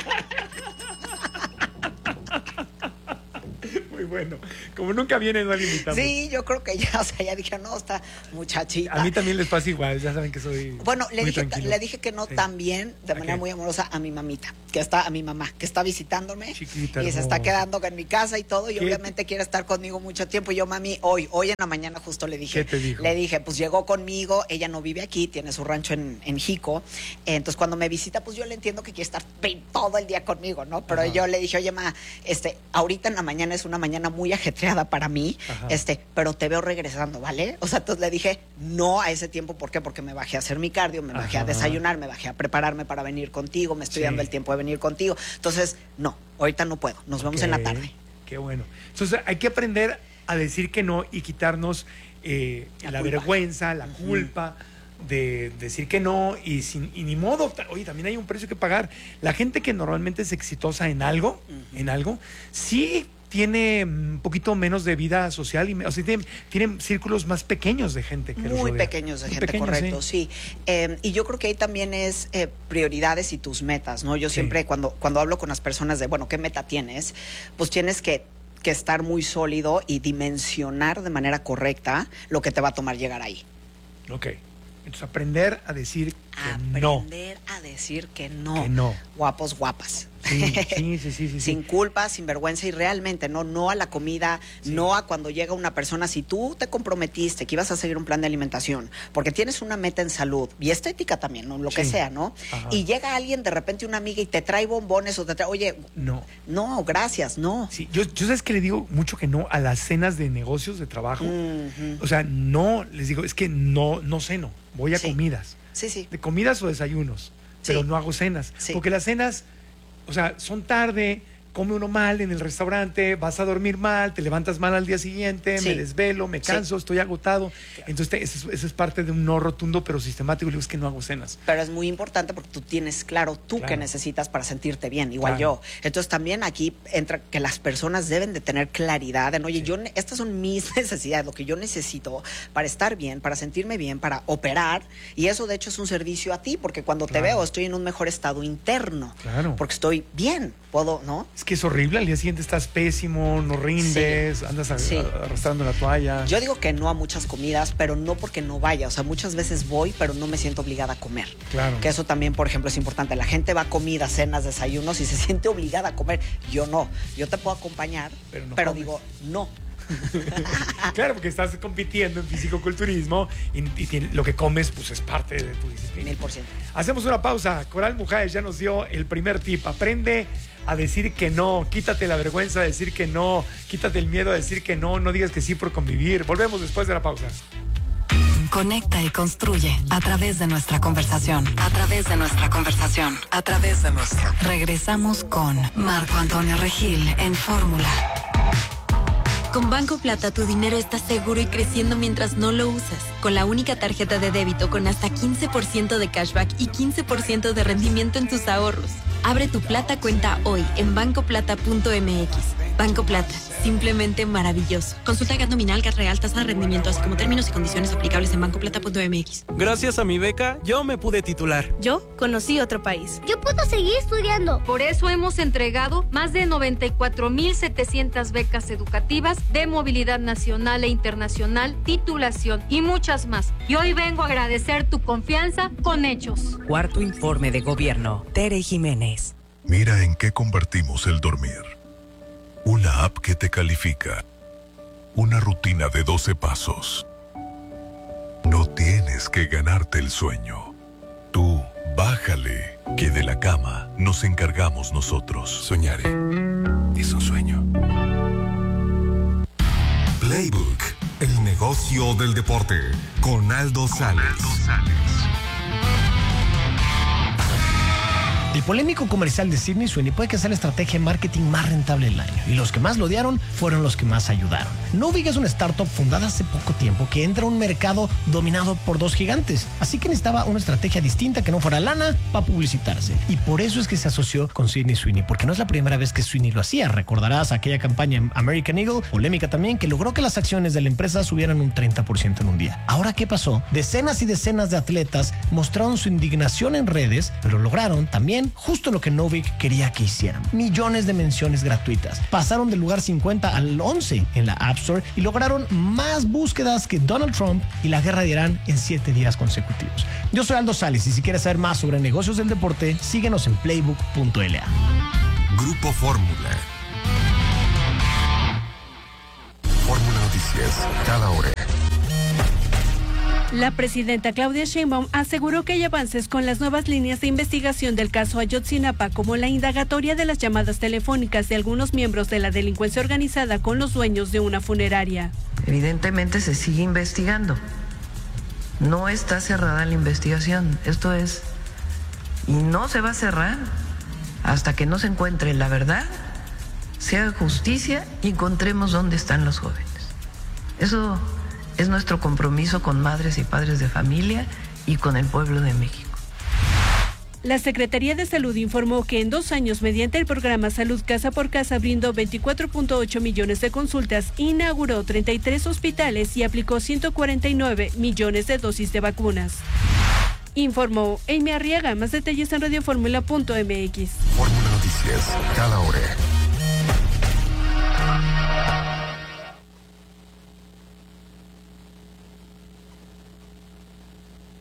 Speaker 1: Muy bueno. Como nunca viene, no le invitamos.
Speaker 14: Sí, yo creo que ya, o sea, ya dije, no, esta muchachita.
Speaker 1: A mí también les pasa igual, ya saben que soy
Speaker 14: Bueno, le
Speaker 1: muy
Speaker 14: dije,
Speaker 1: tranquilo.
Speaker 14: le dije que no
Speaker 1: Sí.
Speaker 14: también, de
Speaker 1: ¿A
Speaker 14: manera
Speaker 1: qué?
Speaker 14: muy amorosa, a mi mamita, que está, a mi mamá, que está visitándome
Speaker 1: Chiquita,
Speaker 14: y se está
Speaker 1: hermosa.
Speaker 14: quedando en mi casa y todo, y
Speaker 1: ¿Qué?
Speaker 14: obviamente quiere estar conmigo mucho tiempo. Y yo, mami, hoy, hoy en la mañana justo le dije,
Speaker 1: ¿Qué te dijo?
Speaker 14: le dije, pues llegó conmigo, ella no vive aquí, tiene su rancho en, en Jico, entonces cuando me visita, pues yo le entiendo que quiere estar pe- todo el día conmigo, ¿no? Pero
Speaker 1: Ajá.
Speaker 14: yo le dije, oye, ma, este, ahorita en la mañana es una mañana muy ajetreada para mí,
Speaker 1: Ajá.
Speaker 14: este, pero te veo regresando, ¿vale? O sea, entonces le dije, no a ese tiempo, ¿por qué? Porque me bajé a hacer mi cardio, me bajé a
Speaker 1: Ajá.
Speaker 14: desayunar, me bajé a prepararme para venir contigo, me estoy
Speaker 1: Sí.
Speaker 14: dando el tiempo de venir contigo. Entonces, no, ahorita no puedo, nos vemos en la
Speaker 1: Ok,
Speaker 14: tarde.
Speaker 1: Qué bueno. Entonces hay que aprender a decir que no y quitarnos eh,
Speaker 14: La
Speaker 1: la,
Speaker 14: culpa.
Speaker 1: vergüenza, la culpa de decir que no y, sin, y ni modo. Oye, también hay un precio que pagar. La gente que normalmente es exitosa en algo, en algo, sí tiene un poquito menos de vida social, y, me- o sea, tiene, tiene círculos más pequeños de gente. Que los
Speaker 14: Muy
Speaker 1: rodea.
Speaker 14: pequeños de
Speaker 1: Muy
Speaker 14: gente,
Speaker 1: pequeños,
Speaker 14: correcto, sí. Eh, y yo creo que ahí también es eh, prioridades y tus metas, ¿no? Yo
Speaker 1: Sí.
Speaker 14: siempre cuando, cuando hablo con las personas de, bueno, ¿qué meta tienes? Pues tienes que que estar muy sólido y dimensionar de manera correcta lo que te va a tomar llegar ahí.
Speaker 1: Ok. Entonces, aprender a decir que
Speaker 14: aprender
Speaker 1: no.
Speaker 14: Aprender a decir que no.
Speaker 1: Que no.
Speaker 14: Guapos, guapas.
Speaker 1: Sí, sí, sí, sí, sí.
Speaker 14: Sin culpa, sin vergüenza y realmente no, no a la comida, sí. no a cuando llega una persona. Si tú te comprometiste que ibas a seguir un plan de alimentación, porque tienes una meta en salud y estética también, ¿no? Lo sí. que sea, ¿no? Ajá. Y llega alguien, de repente una amiga y te trae bombones o te trae, oye,
Speaker 1: no,
Speaker 14: no, gracias, no.
Speaker 1: Sí, yo, yo sabes que le digo mucho que no a las cenas de negocios de trabajo. Uh-huh. O sea, no, les digo, es que no, no ceno, voy a sí. comidas.
Speaker 14: Sí, sí.
Speaker 1: De comidas o desayunos, pero sí. no hago cenas. Sí. Porque las cenas, o sea, son tarde, come uno mal en el restaurante, vas a dormir mal, te levantas mal al día siguiente, sí. me desvelo, me canso, sí. estoy agotado. Entonces, te, eso, eso es parte de un no rotundo, pero sistemático. Le digo, es que no hago cenas.
Speaker 14: Pero es muy importante porque tú tienes claro tú claro. qué necesitas para sentirte bien, igual claro. yo. Entonces, también aquí entra que las personas deben de tener claridad en, oye, sí. yo estas son mis necesidades, lo que yo necesito para estar bien, para sentirme bien, para operar. Y eso, de hecho, es un servicio a ti, porque cuando claro. te veo estoy en un mejor estado interno.
Speaker 1: Claro.
Speaker 14: Porque estoy bien, puedo, ¿no?
Speaker 1: Es que es horrible, al día siguiente estás pésimo, no rindes, sí. andas a, sí. a, arrastrando la toalla.
Speaker 14: Yo digo que no a muchas comidas, pero no porque no vaya, o sea, muchas veces voy, pero no me siento obligada a comer.
Speaker 1: Claro.
Speaker 14: Que eso también, por ejemplo, es importante. La gente va a comidas, cenas, desayunos y se siente obligada a comer. Yo no, yo te puedo acompañar, pero, no pero digo, no.
Speaker 1: Claro, porque estás compitiendo en fisicoculturismo y, y tiene, lo que comes pues es parte de tu disciplina.
Speaker 14: Mil por ciento.
Speaker 1: Hacemos una pausa. Coral Mujáez ya nos dio el primer tip. Aprende a decir que no. Quítate la vergüenza de decir que no. Quítate el miedo a decir que no. No digas que sí por convivir. Volvemos después de la pausa.
Speaker 4: Conecta y construye a través de nuestra conversación. A través de nuestra conversación. A través de nuestra. Regresamos con Marco Antonio Regil en Fórmula.
Speaker 15: Con Banco Plata tu dinero está seguro y creciendo mientras no lo usas. Con la única tarjeta de débito con hasta quince por ciento de cashback y quince por ciento de rendimiento en tus ahorros. Abre tu Plata cuenta hoy en banco plata punto m x. Banco Plata, simplemente maravilloso. Consulta G A T nominal, G A T real, tasa de rendimiento, así como términos y condiciones aplicables en banco plata punto m x.
Speaker 16: Gracias a mi beca, yo me pude titular.
Speaker 17: Yo conocí otro país.
Speaker 18: Yo puedo seguir estudiando.
Speaker 19: Por eso hemos entregado más de noventa y cuatro mil setecientas becas educativas de movilidad nacional e internacional, titulación y muchas más. Y hoy vengo a agradecer tu confianza con hechos.
Speaker 20: Cuarto informe de gobierno. Tere Jiménez.
Speaker 21: Mira en qué convertimos el dormir. Una app que te califica. Una rutina de doce pasos. No tienes que ganarte el sueño. Tú, bájale, que de la cama nos encargamos nosotros. Soñaré. Es un sueño.
Speaker 12: Playbook, el negocio del deporte, con Aldo Sales.
Speaker 22: El polémico comercial de Sydney Sweeney puede que sea la estrategia de marketing más rentable del año, y los que más lo odiaron fueron los que más ayudaron. Novig es una startup fundada hace poco tiempo que entra a un mercado dominado por dos gigantes, así que necesitaba una estrategia distinta que no fuera lana para publicitarse, y por eso es que se asoció con Sydney Sweeney, porque no es la primera vez que Sweeney lo hacía. Recordarás aquella campaña en American Eagle, polémica también, que logró que las acciones de la empresa subieran un treinta por ciento en un día. Ahora, ¿qué pasó? Decenas y decenas de atletas mostraron su indignación en redes, pero lograron también justo lo que Novig quería que hicieran: millones de menciones gratuitas. Pasaron del lugar cincuenta al once en la App Store y lograron más búsquedas que Donald Trump y la guerra de Irán en siete días consecutivos. Yo soy Aldo Sales, y si quieres saber más sobre negocios del deporte, síguenos en playbook punto l a.
Speaker 12: Grupo Fórmula. Fórmula Noticias, cada hora.
Speaker 17: La presidenta Claudia Sheinbaum aseguró que hay avances con las nuevas líneas de investigación del caso Ayotzinapa, como la indagatoria de las llamadas telefónicas de algunos miembros de la delincuencia organizada con los dueños de una funeraria.
Speaker 23: Evidentemente se sigue investigando. No está cerrada la investigación. Esto es, y no se va a cerrar hasta que no se encuentre la verdad, se haga justicia y encontremos dónde están los jóvenes. Eso es nuestro compromiso con madres y padres de familia y con el pueblo de México.
Speaker 17: La Secretaría de Salud informó que en dos años, mediante el programa Salud Casa por Casa, brindó veinticuatro punto ocho millones de consultas, inauguró treinta y tres hospitales y aplicó ciento cuarenta y nueve millones de dosis de vacunas. Informó Amy Arriaga. Más detalles en radio fórmula punto m x.
Speaker 12: Fórmula Noticias, cada hora.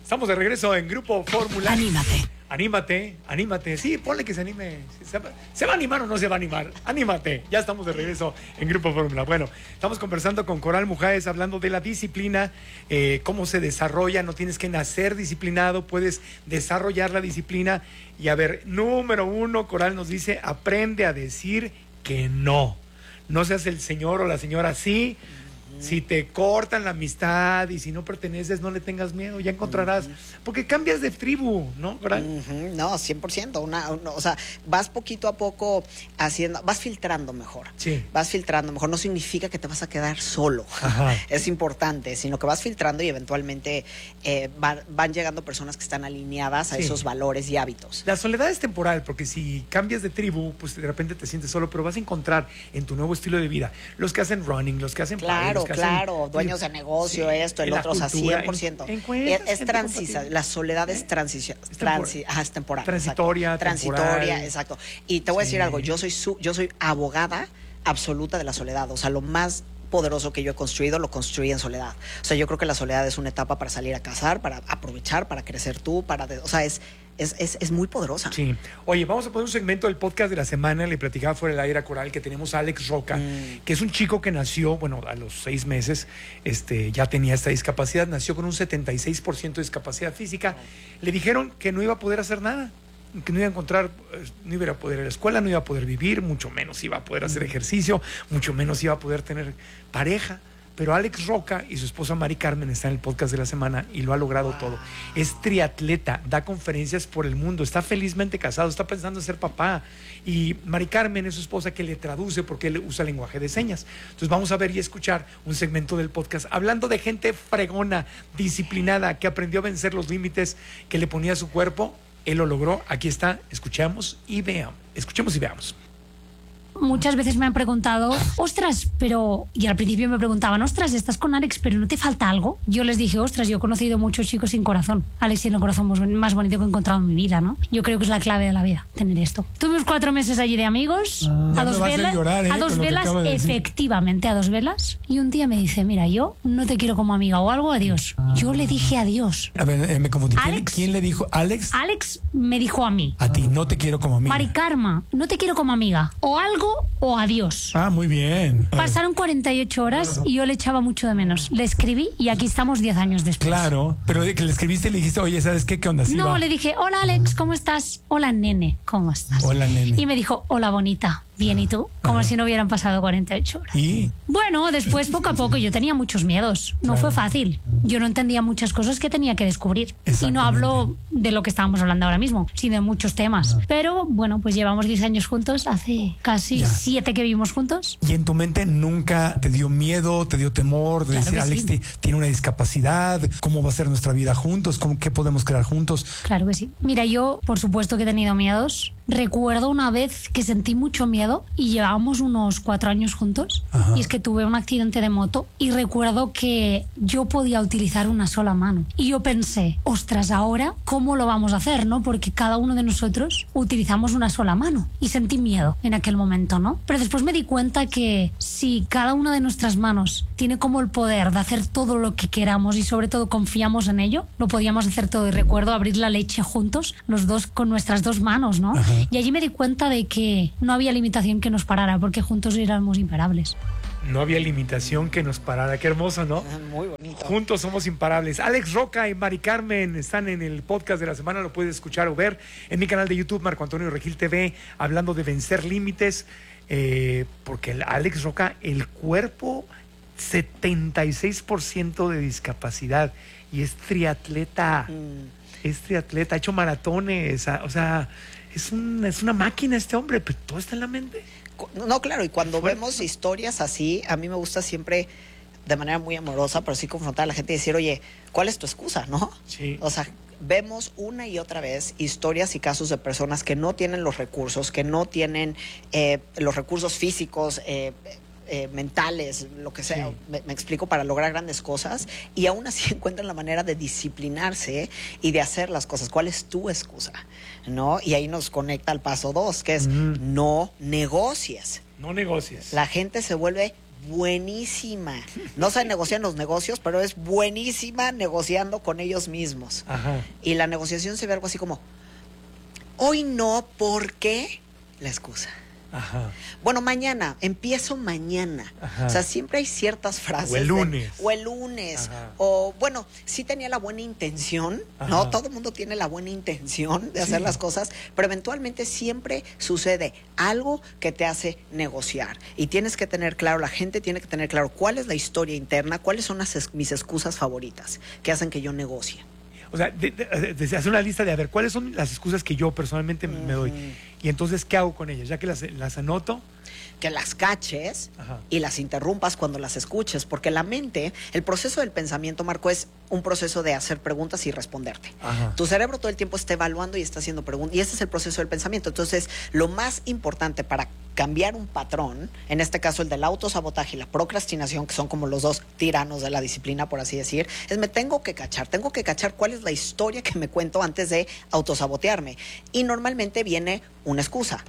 Speaker 1: Estamos de regreso en Grupo Fórmula.
Speaker 4: Anímate.
Speaker 1: Anímate, anímate. Sí, ponle que se anime. ¿Se va, ¿Se va a animar o no se va a animar? Anímate. Ya estamos de regreso en Grupo Fórmula. Bueno, estamos conversando con Coral Mujáez hablando de la disciplina, eh, cómo se desarrolla. No tienes que nacer disciplinado, puedes desarrollar la disciplina. Y a ver, número uno, Coral nos dice, aprende a decir que no. No seas el señor o la señora sí. Si te cortan la amistad y si no perteneces, no le tengas miedo, ya encontrarás. Porque cambias de tribu, ¿no?
Speaker 14: Uh-huh. No, cien por ciento. Una, una, o sea, vas poquito a poco haciendo, vas filtrando mejor.
Speaker 1: Sí.
Speaker 14: Vas filtrando mejor. No significa que te vas a quedar solo.
Speaker 1: Ajá.
Speaker 14: Es importante, sino que vas filtrando y eventualmente eh, van, van llegando personas que están alineadas a
Speaker 1: Sí.
Speaker 14: esos valores y hábitos.
Speaker 1: La soledad es temporal, porque si cambias de tribu, pues de repente te sientes solo, pero vas a encontrar en tu nuevo estilo de vida los que hacen running, los que hacen
Speaker 14: Claro,
Speaker 1: party, los que
Speaker 14: claro,
Speaker 1: hacen,
Speaker 14: dueños de negocio,
Speaker 1: Sí,
Speaker 14: esto, el
Speaker 1: en la
Speaker 14: otro, o sea,
Speaker 1: cultura,
Speaker 14: cien por ciento.
Speaker 1: en- encuentras
Speaker 14: Es, es
Speaker 1: gente
Speaker 14: transisa,
Speaker 1: compatible.
Speaker 14: la soledad es transición, transi, ajá, es temporal.
Speaker 1: Transitoria,
Speaker 14: exacto. Transitoria,
Speaker 1: temporal.
Speaker 14: exacto. Y te voy a
Speaker 1: Sí.
Speaker 14: decir algo, yo soy su, yo soy abogada absoluta de la soledad, o sea, lo más poderoso que yo he construido, lo construí en soledad. O sea, yo creo que la soledad es una etapa para salir a cazar, para aprovechar, para crecer tú, para, de- o sea, es, es, es, es muy poderosa.
Speaker 1: Sí. Oye, vamos a poner un segmento del podcast de la semana. Le platicaba fuera del aire a Coral que tenemos a Alex Roca,
Speaker 14: Mm.
Speaker 1: que es un chico que nació, bueno, a los seis meses este, ya tenía esta discapacidad. Nació con un setenta y seis por ciento de discapacidad física. Le dijeron que no iba a poder hacer nada, que no iba a encontrar, eh, no iba a poder ir a la escuela, no iba a poder vivir, mucho menos iba a poder hacer ejercicio, mucho menos iba a poder tener pareja. Pero Alex Roca y su esposa Mari Carmen están en el podcast de la semana y lo ha logrado todo. Es triatleta, da conferencias por el mundo, está felizmente casado, está pensando en ser papá. Y Mari Carmen es su esposa que le traduce porque él usa lenguaje de señas. Entonces vamos a ver y escuchar un segmento del podcast hablando de gente fregona, disciplinada, que aprendió a vencer los límites que le ponía a su cuerpo. Él lo logró. Aquí está. Escuchamos y veamos. Escuchemos y veamos.
Speaker 2: Muchas veces me han preguntado, ostras, pero... Y al principio me preguntaban, ostras, estás con Alex, pero ¿no te falta algo? Yo les dije, ostras, yo he conocido muchos chicos sin corazón. Alex tiene el corazón más bonito que he encontrado en mi vida, ¿no? Yo creo que es la clave de la vida, tener esto. Tuve unos cuatro meses allí de amigos,
Speaker 3: Ya
Speaker 2: a
Speaker 3: me
Speaker 2: dos
Speaker 3: vas a
Speaker 2: velas,
Speaker 3: llorar, ¿eh?
Speaker 2: a dos
Speaker 3: con lo que
Speaker 2: velas,
Speaker 3: acabas de decir.
Speaker 2: efectivamente, a dos velas. Y un día me dice, mira, yo no te quiero como amiga o algo, adiós. Yo le dije adiós.
Speaker 3: A ver, eh, me confundí. ¿Quién,
Speaker 2: Alex.
Speaker 3: quién le dijo? ¿Alex?
Speaker 2: Alex me dijo a mí,
Speaker 3: A ti, no te quiero como amiga.
Speaker 2: Mari Karma, no te quiero como amiga. O algo o adiós.
Speaker 3: Ah, muy bien.
Speaker 2: Pasaron cuarenta y ocho horas y yo le echaba mucho de menos. Le escribí y aquí estamos diez años después.
Speaker 3: Claro, pero de que le escribiste y le dijiste, oye, ¿sabes qué? ¿Qué onda? Sí,
Speaker 2: No,
Speaker 3: va.
Speaker 2: le dije, hola Alex, ¿cómo estás? Hola nene, ¿cómo estás?
Speaker 3: Hola, nene.
Speaker 2: Y me dijo, hola bonita, bien, ¿y tú? Como si no hubieran pasado cuarenta y ocho horas.
Speaker 3: ¿Y?
Speaker 2: Bueno, después poco a poco yo tenía muchos miedos. No
Speaker 3: Claro.
Speaker 2: fue fácil. Yo no entendía muchas cosas que tenía que descubrir. Y no hablo de lo que estábamos hablando ahora mismo, sino de muchos temas. Pero bueno, pues llevamos diez años juntos, hace casi
Speaker 3: Ya.
Speaker 2: siete que vivimos juntos.
Speaker 3: ¿Y en tu mente nunca te dio miedo, te dio temor de
Speaker 2: Claro
Speaker 3: decir,
Speaker 2: que
Speaker 3: Alex
Speaker 2: sí.
Speaker 3: te- tiene una discapacidad? ¿Cómo va a ser nuestra vida juntos? ¿Cómo, ¿Qué podemos crear juntos?
Speaker 2: Claro que sí. Mira, yo por supuesto que he tenido miedos. Recuerdo una vez que sentí mucho miedo y llevábamos unos cuatro años juntos.
Speaker 3: Ajá.
Speaker 2: Y es que tuve un accidente de moto y recuerdo que yo podía utilizar una sola mano. Y yo pensé, ostras, ahora, ¿cómo lo vamos a hacer, no? Porque cada uno de nosotros utilizamos una sola mano. Y sentí miedo en aquel momento, ¿no? Pero después me di cuenta que si cada una de nuestras manos tiene como el poder de hacer todo lo que queramos y sobre todo confiamos en ello, lo podíamos hacer todo. Y recuerdo abrir la leche juntos, los dos con nuestras dos manos, ¿no?
Speaker 3: Ajá.
Speaker 2: Y allí me di cuenta de que no había limitación que nos parara, porque juntos éramos imparables.
Speaker 1: No había limitación que nos parara. Qué hermoso, ¿no?
Speaker 14: Muy bonito.
Speaker 1: Juntos somos imparables. Alex Roca y Mari Carmen están en el podcast de la semana. Lo puedes escuchar o ver en mi canal de YouTube, Marco Antonio Regil T V, hablando de vencer límites. Eh, porque el Alex Roca, el cuerpo, setenta y seis por ciento de discapacidad. Y es triatleta. Es triatleta. Ha hecho maratones. O sea, es, un, es una máquina este hombre. Pero todo está en la mente.
Speaker 14: No, claro, y cuando vemos historias así, a mí me gusta siempre, de manera muy amorosa, pero sí confrontar a la gente y decir, oye, ¿cuál es tu excusa, no?
Speaker 1: Sí.
Speaker 14: O sea, vemos una y otra vez historias y casos de personas que no tienen los recursos, que no tienen eh, los recursos físicos, eh, eh, mentales, lo que sea,
Speaker 1: Sí.
Speaker 14: me, me explico, para lograr grandes cosas, y aún así encuentran la manera de disciplinarse y de hacer las cosas. ¿Cuál es tu excusa? ¿No? Y ahí nos conecta al paso dos, que es no negocies.
Speaker 1: No negocies.
Speaker 14: La gente se vuelve buenísima. No sabe negociar en los negocios, pero es buenísima negociando con ellos mismos.
Speaker 1: Ajá.
Speaker 14: Y la negociación se ve algo así como, hoy no, porque la excusa.
Speaker 1: Ajá.
Speaker 14: Bueno, mañana, empiezo mañana.
Speaker 1: Ajá.
Speaker 14: O sea, siempre hay ciertas frases.
Speaker 1: O el lunes.
Speaker 14: De, o el lunes.
Speaker 1: Ajá.
Speaker 14: O, bueno, sí tenía la buena intención, ¿no?
Speaker 1: Ajá.
Speaker 14: Todo el mundo tiene la buena intención de
Speaker 1: Sí.
Speaker 14: hacer las cosas, pero eventualmente siempre sucede algo que te hace negociar. Y tienes que tener claro, la gente tiene que tener claro cuál es la historia interna, cuáles son las, es- mis excusas favoritas que hacen que yo negocie.
Speaker 1: O sea, de, de, de hacer una lista de a ver cuáles son las excusas que yo personalmente me doy. Y entonces, ¿qué hago con ellas? Ya que las, las anoto.
Speaker 14: Que las caches
Speaker 1: Ajá.
Speaker 14: y las interrumpas cuando las escuches, porque la mente, el proceso del pensamiento, Marco, es un proceso de hacer preguntas y responderte.
Speaker 1: Ajá.
Speaker 14: Tu cerebro todo el tiempo está evaluando y está haciendo preguntas, y ese es el proceso del pensamiento. Entonces, lo más importante para cambiar un patrón, en este caso el del autosabotaje y la procrastinación, que son como los dos tiranos de la disciplina, por así decir, es me tengo que cachar, tengo que cachar cuál es la historia que me cuento antes de autosabotearme. Y normalmente viene una excusa.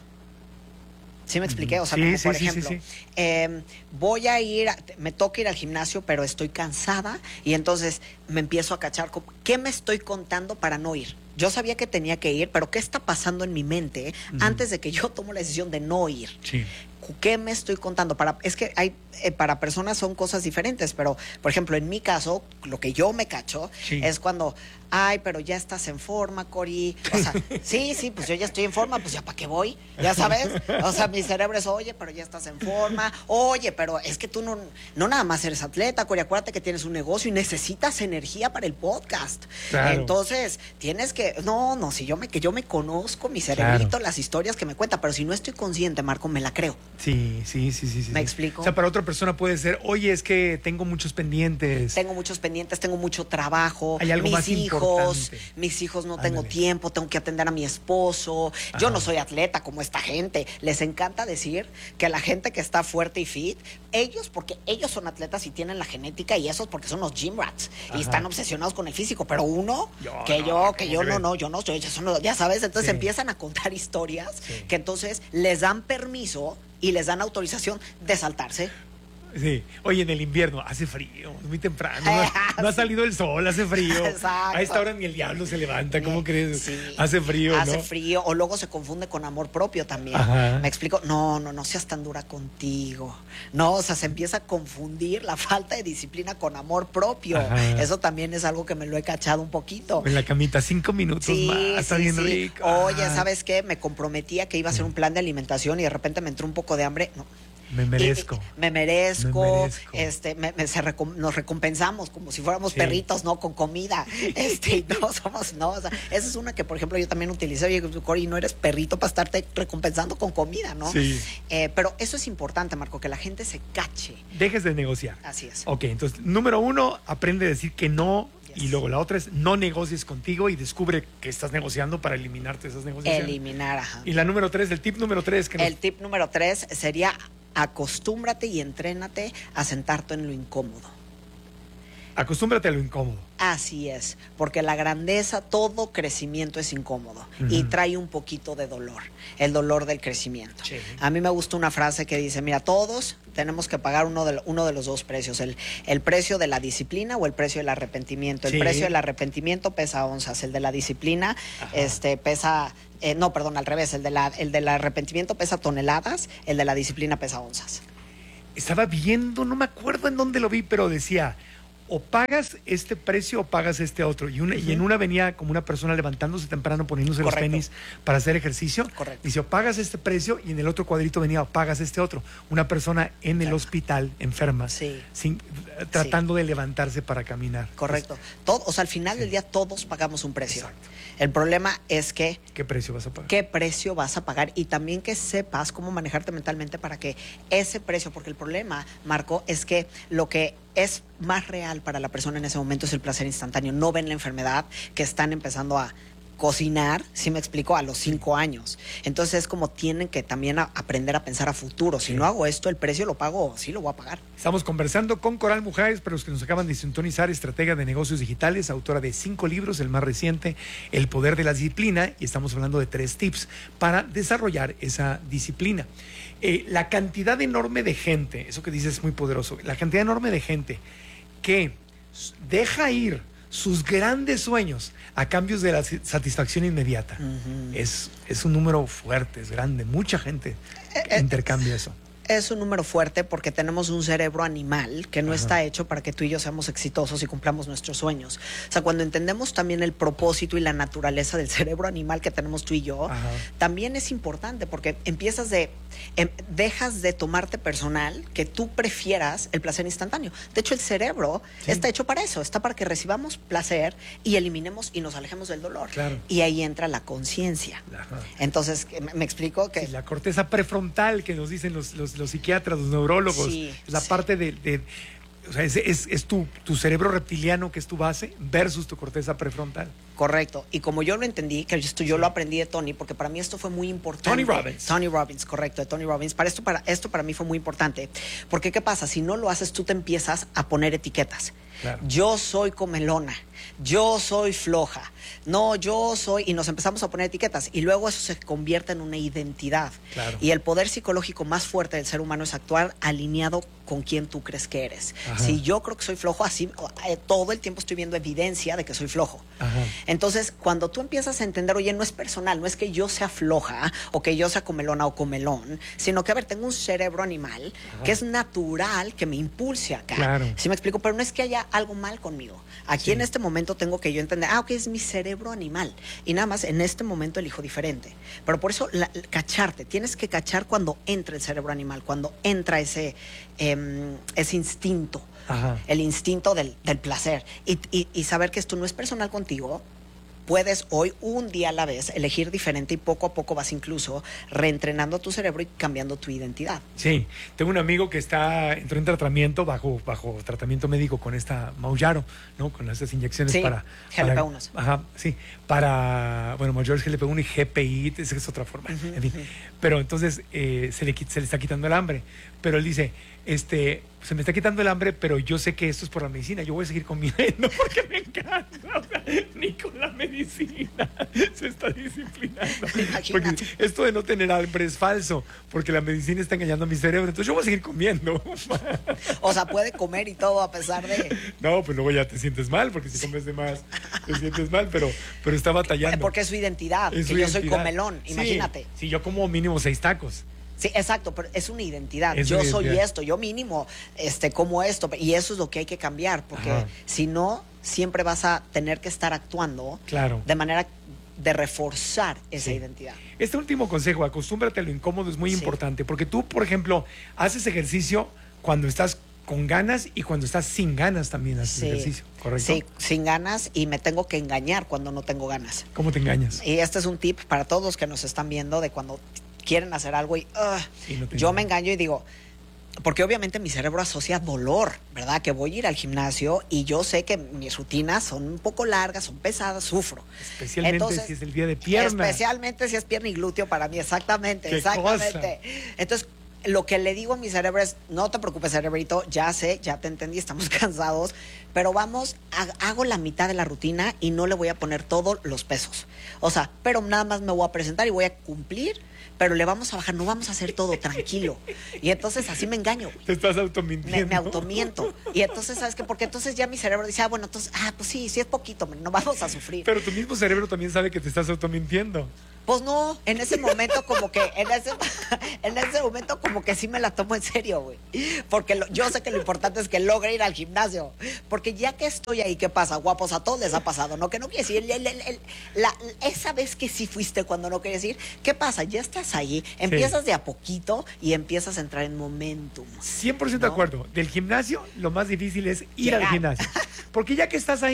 Speaker 14: ¿Sí me expliqué? O sea,
Speaker 1: Sí,
Speaker 14: como
Speaker 1: sí,
Speaker 14: por
Speaker 1: sí, sí,
Speaker 14: ejemplo,
Speaker 1: sí.
Speaker 14: eh, voy a ir, a- me toca ir al gimnasio, pero estoy cansada y entonces me empiezo a cachar, como, ¿qué me estoy contando para no ir? Yo sabía que tenía que ir, pero ¿qué está pasando en mi mente
Speaker 1: Ujú.
Speaker 14: antes de que yo tomo la decisión de no ir?
Speaker 1: Sí.
Speaker 14: ¿Qué me estoy contando? Para, es que hay, eh, para personas son cosas diferentes, pero, por ejemplo, en mi caso, lo que yo me cacho
Speaker 1: Sí.
Speaker 14: es cuando, ay, pero ya estás en forma, Cori. O sea, sí, sí, pues yo ya estoy en forma, pues ya para qué voy, ya sabes. O sea, mi cerebro es, oye, pero ya estás en forma. Oye, pero es que tú no, no nada más eres atleta, Cori. Acuérdate que tienes un negocio y necesitas energía para el podcast.
Speaker 1: Claro.
Speaker 14: Entonces, tienes que, no, no, si yo me, que yo me conozco, mi cerebrito,
Speaker 1: Claro.
Speaker 14: las historias que me cuenta, pero si no estoy consciente, Marco, me la creo.
Speaker 1: Sí, sí, sí, sí. sí,
Speaker 14: ¿Me
Speaker 1: sí.
Speaker 14: explico?
Speaker 1: O sea, para otra persona puede ser, oye, es que tengo muchos pendientes.
Speaker 14: Tengo muchos pendientes, tengo mucho trabajo.
Speaker 1: Hay algo
Speaker 14: mis
Speaker 1: más
Speaker 14: hijos,
Speaker 1: importante.
Speaker 14: mis hijos no tengo
Speaker 1: Ándale.
Speaker 14: tiempo, tengo que atender a mi esposo. Yo
Speaker 1: Ajá.
Speaker 14: no soy atleta como esta gente. Les encanta decir que la gente que está fuerte y fit, ellos, porque ellos son atletas y tienen la genética, y esos porque son los gym rats
Speaker 1: Ajá.
Speaker 14: y están obsesionados con el físico. Pero uno,
Speaker 1: Yo
Speaker 14: que
Speaker 1: no,
Speaker 14: yo, que
Speaker 1: ¿cómo
Speaker 14: yo no,
Speaker 1: crees?
Speaker 14: no, yo no, yo, ya, son los- ya sabes, entonces
Speaker 1: Sí.
Speaker 14: empiezan a contar historias
Speaker 1: Sí.
Speaker 14: que entonces les dan permiso y les dan autorización de saltarse.
Speaker 1: Sí. Oye, en el invierno hace frío, es muy temprano. No, ha- no ha salido el sol, hace frío.
Speaker 14: Exacto.
Speaker 1: A esta hora ni el diablo se levanta, ¿cómo crees?
Speaker 14: Sí.
Speaker 1: Hace frío,
Speaker 14: Hace
Speaker 1: ¿no?
Speaker 14: frío, o luego se confunde con amor propio también.
Speaker 1: Ajá.
Speaker 14: Me explico, no, no, no seas tan dura contigo. No, o sea, se empieza a confundir la falta de disciplina con amor propio.
Speaker 1: Ajá.
Speaker 14: Eso también es algo que me lo he cachado un poquito.
Speaker 1: En la camita, cinco minutos
Speaker 14: Sí,
Speaker 1: más, está
Speaker 14: sí,
Speaker 1: bien
Speaker 14: sí.
Speaker 1: rico.
Speaker 14: Oye,
Speaker 1: Ah,
Speaker 14: ¿sabes qué? Me comprometía que iba a hacer un plan de alimentación y de repente me entró un poco de hambre. No.
Speaker 1: Me merezco.
Speaker 14: Y- y- me merezco,
Speaker 1: Me merezco.
Speaker 14: este, me- me- se recom- nos recompensamos como si fuéramos
Speaker 1: Sí.
Speaker 14: perritos, ¿no? Con comida. Este, y no somos, no, o sea, esa es una que, por ejemplo, yo también utilicé. Oye, Cori, no eres perrito para estarte recompensando con comida, ¿no?
Speaker 1: Sí.
Speaker 14: Eh, pero eso es importante, Marco, que la gente se cache.
Speaker 1: Dejes de negociar.
Speaker 14: Así es.
Speaker 1: Ok, entonces, número uno, aprende a decir que no. Y luego la otra es no negocies contigo y descubre que estás negociando para eliminarte esas negociaciones.
Speaker 14: Eliminar, ajá.
Speaker 1: Y la número tres, el tip número tres que nos-
Speaker 14: El tip número tres sería acostúmbrate y entrénate a sentarte en lo incómodo.
Speaker 1: acostúmbrate a lo incómodo.
Speaker 14: Así es, porque la grandeza, todo crecimiento es incómodo y
Speaker 1: Ujú.
Speaker 14: trae un poquito de dolor, el dolor del crecimiento. A mí me gusta una frase que dice, mira, todos tenemos que pagar uno de, lo- uno de los dos precios, el, el precio de la disciplina o el precio del arrepentimiento. El
Speaker 1: Sí.
Speaker 14: precio del arrepentimiento pesa onzas, el de la disciplina este, pesa, eh, no, perdón, al revés, el, de la, el del arrepentimiento pesa toneladas, el de la disciplina pesa onzas.
Speaker 1: Estaba viendo, no me acuerdo en dónde lo vi, pero decía, o pagas este precio o pagas este otro. Y, una, y en una venía como una persona levantándose temprano, poniéndose
Speaker 14: Correcto.
Speaker 1: los tenis para hacer ejercicio.
Speaker 14: Correcto.
Speaker 1: Dice, o pagas este precio, y en el otro cuadrito venía, o pagas este otro. Una persona en el hospital, enferma,
Speaker 14: Sí.
Speaker 1: sin, tratando de levantarse para caminar.
Speaker 14: Correcto. Todo, o sea, al final del día todos pagamos un precio. El problema es que
Speaker 1: ¿Qué precio vas a pagar?
Speaker 14: qué precio vas a pagar y también que sepas cómo manejarte mentalmente para que ese precio, porque el problema, Marco, es que lo que es más real para la persona en ese momento es el placer instantáneo. No ven la enfermedad que están empezando a cocinar, ¿sí me explico? A los cinco años. Entonces es como tienen que también a, aprender a pensar a futuro. Si sí. no hago esto, el precio lo pago, sí lo voy a pagar.
Speaker 1: Estamos conversando con Coral Mujáez, para los que nos acaban de sintonizar, estratega de negocios digitales, autora de cinco libros, el más reciente, El poder de la disciplina, y estamos hablando de tres tips para desarrollar esa disciplina. Eh, la cantidad enorme de gente, eso que dices es muy poderoso, la cantidad enorme de gente que deja ir sus grandes sueños a cambios de la satisfacción inmediata. Uh-huh. Es, es un número fuerte, es grande. Mucha gente eh, intercambia eso.
Speaker 14: Es un número fuerte porque tenemos un cerebro animal que no
Speaker 1: Ajá.
Speaker 14: está hecho para que tú y yo seamos exitosos y cumplamos nuestros sueños. O sea, cuando entendemos también el propósito y la naturaleza del cerebro animal que tenemos tú y yo, Ajá. también es importante porque empiezas de, em, dejas de tomarte personal que tú prefieras el placer instantáneo. De hecho, el cerebro sí. está hecho para eso, está para que recibamos placer y eliminemos y nos alejemos del dolor.
Speaker 1: Claro.
Speaker 14: Y ahí entra la conciencia. Entonces, ¿me, me explico? Que
Speaker 1: sí, la corteza prefrontal que nos dicen los, los los psiquiatras, los neurólogos,
Speaker 14: sí,
Speaker 1: la
Speaker 14: sí.
Speaker 1: parte de, de o sea, es, es, es tu, tu cerebro reptiliano que es tu base versus tu corteza prefrontal.
Speaker 14: Correcto. Y como yo lo entendí, que esto yo sí. lo aprendí de Tony, porque para mí esto fue muy importante.
Speaker 1: Tony Robbins.
Speaker 14: Tony Robbins, correcto, de Tony Robbins. Para esto, para esto para mí fue muy importante. Porque ¿qué pasa? Si no lo haces, tú te empiezas a poner etiquetas. Claro. Yo soy comelona, yo soy floja, no, yo soy... Y nos empezamos a poner etiquetas. Y luego eso se convierte en una identidad.
Speaker 1: Claro.
Speaker 14: Y el poder psicológico más fuerte del ser humano es actuar alineado con quien tú crees que eres. Ajá. Si yo creo que soy flojo, así eh, todo el tiempo estoy viendo evidencia de que soy flojo.
Speaker 1: Ajá.
Speaker 14: Entonces, cuando tú empiezas a entender, oye, no es personal, no es que yo sea floja o que yo sea comelona o comelón, sino que, a ver, tengo un cerebro animal Ajá. que es natural, que me impulse acá.
Speaker 1: Claro.
Speaker 14: ¿Sí me explico? Pero no es que haya algo mal conmigo. Aquí sí. en este momento tengo que yo entender, ah, ok, es mi cerebro animal. Y nada más, en este momento elijo diferente. Pero por eso, la, cacharte, tienes que cachar cuando entra el cerebro animal, cuando entra ese, eh, ese instinto. Ajá. El instinto del, del placer. Y, y, y saber que esto no es personal contigo. Puedes hoy, un día a la vez, elegir diferente y poco a poco vas incluso reentrenando tu cerebro y cambiando tu identidad.
Speaker 1: Sí, tengo un amigo que está entró en tratamiento, bajo, bajo tratamiento médico con esta Mounjaro, ¿no? Con esas inyecciones
Speaker 14: sí,
Speaker 1: para...
Speaker 14: G L P uno.
Speaker 1: Ajá, sí, para, bueno, Mounjaro es G L P uno y G P I, esa es otra forma, uh-huh, en fin. Uh-huh. Pero entonces eh, se, le, se le está quitando el hambre, pero él dice, este... se me está quitando el hambre, pero yo sé que esto es por la medicina. Yo voy a seguir comiendo porque me encanta. O sea, ni con la medicina se está disciplinando. Porque esto de no tener hambre es falso, porque la medicina está engañando a mi cerebro. Entonces yo voy a seguir comiendo.
Speaker 14: O sea, puede comer y todo a pesar de...
Speaker 1: No, pues luego ya te sientes mal, porque si comes de más te sientes mal, pero, pero está batallando.
Speaker 14: Porque es su identidad,
Speaker 1: es
Speaker 14: que
Speaker 1: su
Speaker 14: yo
Speaker 1: identidad.
Speaker 14: soy comelón,
Speaker 1: sí,
Speaker 14: imagínate.
Speaker 1: Sí, yo como mínimo seis tacos.
Speaker 14: Sí, exacto, pero es una identidad.
Speaker 1: Es
Speaker 14: yo
Speaker 1: una
Speaker 14: soy
Speaker 1: identidad.
Speaker 14: esto, yo mínimo este, como esto, y eso es lo que hay que cambiar, porque Ajá. si no, siempre vas a tener que estar actuando
Speaker 1: claro.
Speaker 14: de manera de reforzar esa
Speaker 1: sí.
Speaker 14: identidad.
Speaker 1: Este último consejo, acostúmbrate a lo incómodo, es muy sí. importante, porque tú, por ejemplo, haces ejercicio cuando estás con ganas y cuando estás sin ganas también haces
Speaker 14: sí.
Speaker 1: ejercicio, ¿correcto?
Speaker 14: Sí, sin ganas, y me tengo que engañar cuando no tengo ganas.
Speaker 1: ¿Cómo te engañas?
Speaker 14: Y este es un tip para todos los que nos están viendo de cuando quieren hacer algo y, uh, y no yo me engaño y digo, porque obviamente mi cerebro asocia dolor, ¿verdad? Que voy a ir al gimnasio y yo sé que mis rutinas son un poco largas, son pesadas, sufro.
Speaker 1: Especialmente
Speaker 14: Entonces,
Speaker 1: si es el día de pierna.
Speaker 14: Especialmente si es pierna y glúteo para mí, exactamente,
Speaker 1: ¿Qué
Speaker 14: exactamente.
Speaker 1: cosa?
Speaker 14: Entonces, lo que le digo a mi cerebro es, no te preocupes, cerebrito, ya sé, ya te entendí, estamos cansados, pero vamos, hago la mitad de la rutina y no le voy a poner todos los pesos. O sea, pero nada más me voy a presentar y voy a cumplir, pero le vamos a bajar, no vamos a hacer todo, tranquilo. Y entonces así me engaño.
Speaker 1: Te estás automintiendo.
Speaker 14: Me, me automiento. Y entonces, ¿sabes qué? Porque entonces ya mi cerebro dice, ah, bueno, entonces, ah, pues sí, sí es poquito, no vamos a sufrir.
Speaker 1: Pero tu mismo cerebro también sabe que te estás automintiendo.
Speaker 14: Pues no, en ese momento como que, en ese, en ese momento como que sí me la tomo en serio, güey. Porque lo, yo sé que lo importante es que logre ir al gimnasio. Porque ya que estoy ahí, ¿qué pasa? Guapos, a todos les ha pasado, ¿no? Que no quieres ir. El, el, el, la, esa vez que sí fuiste cuando no querías ir, ¿qué pasa? Ya estás ahí, empiezas sí. de a poquito y empiezas a entrar en momentum.
Speaker 1: cien por ciento ¿no? de acuerdo. Del gimnasio, lo más difícil es ir Llegar. al gimnasio. Porque ya que estás ahí,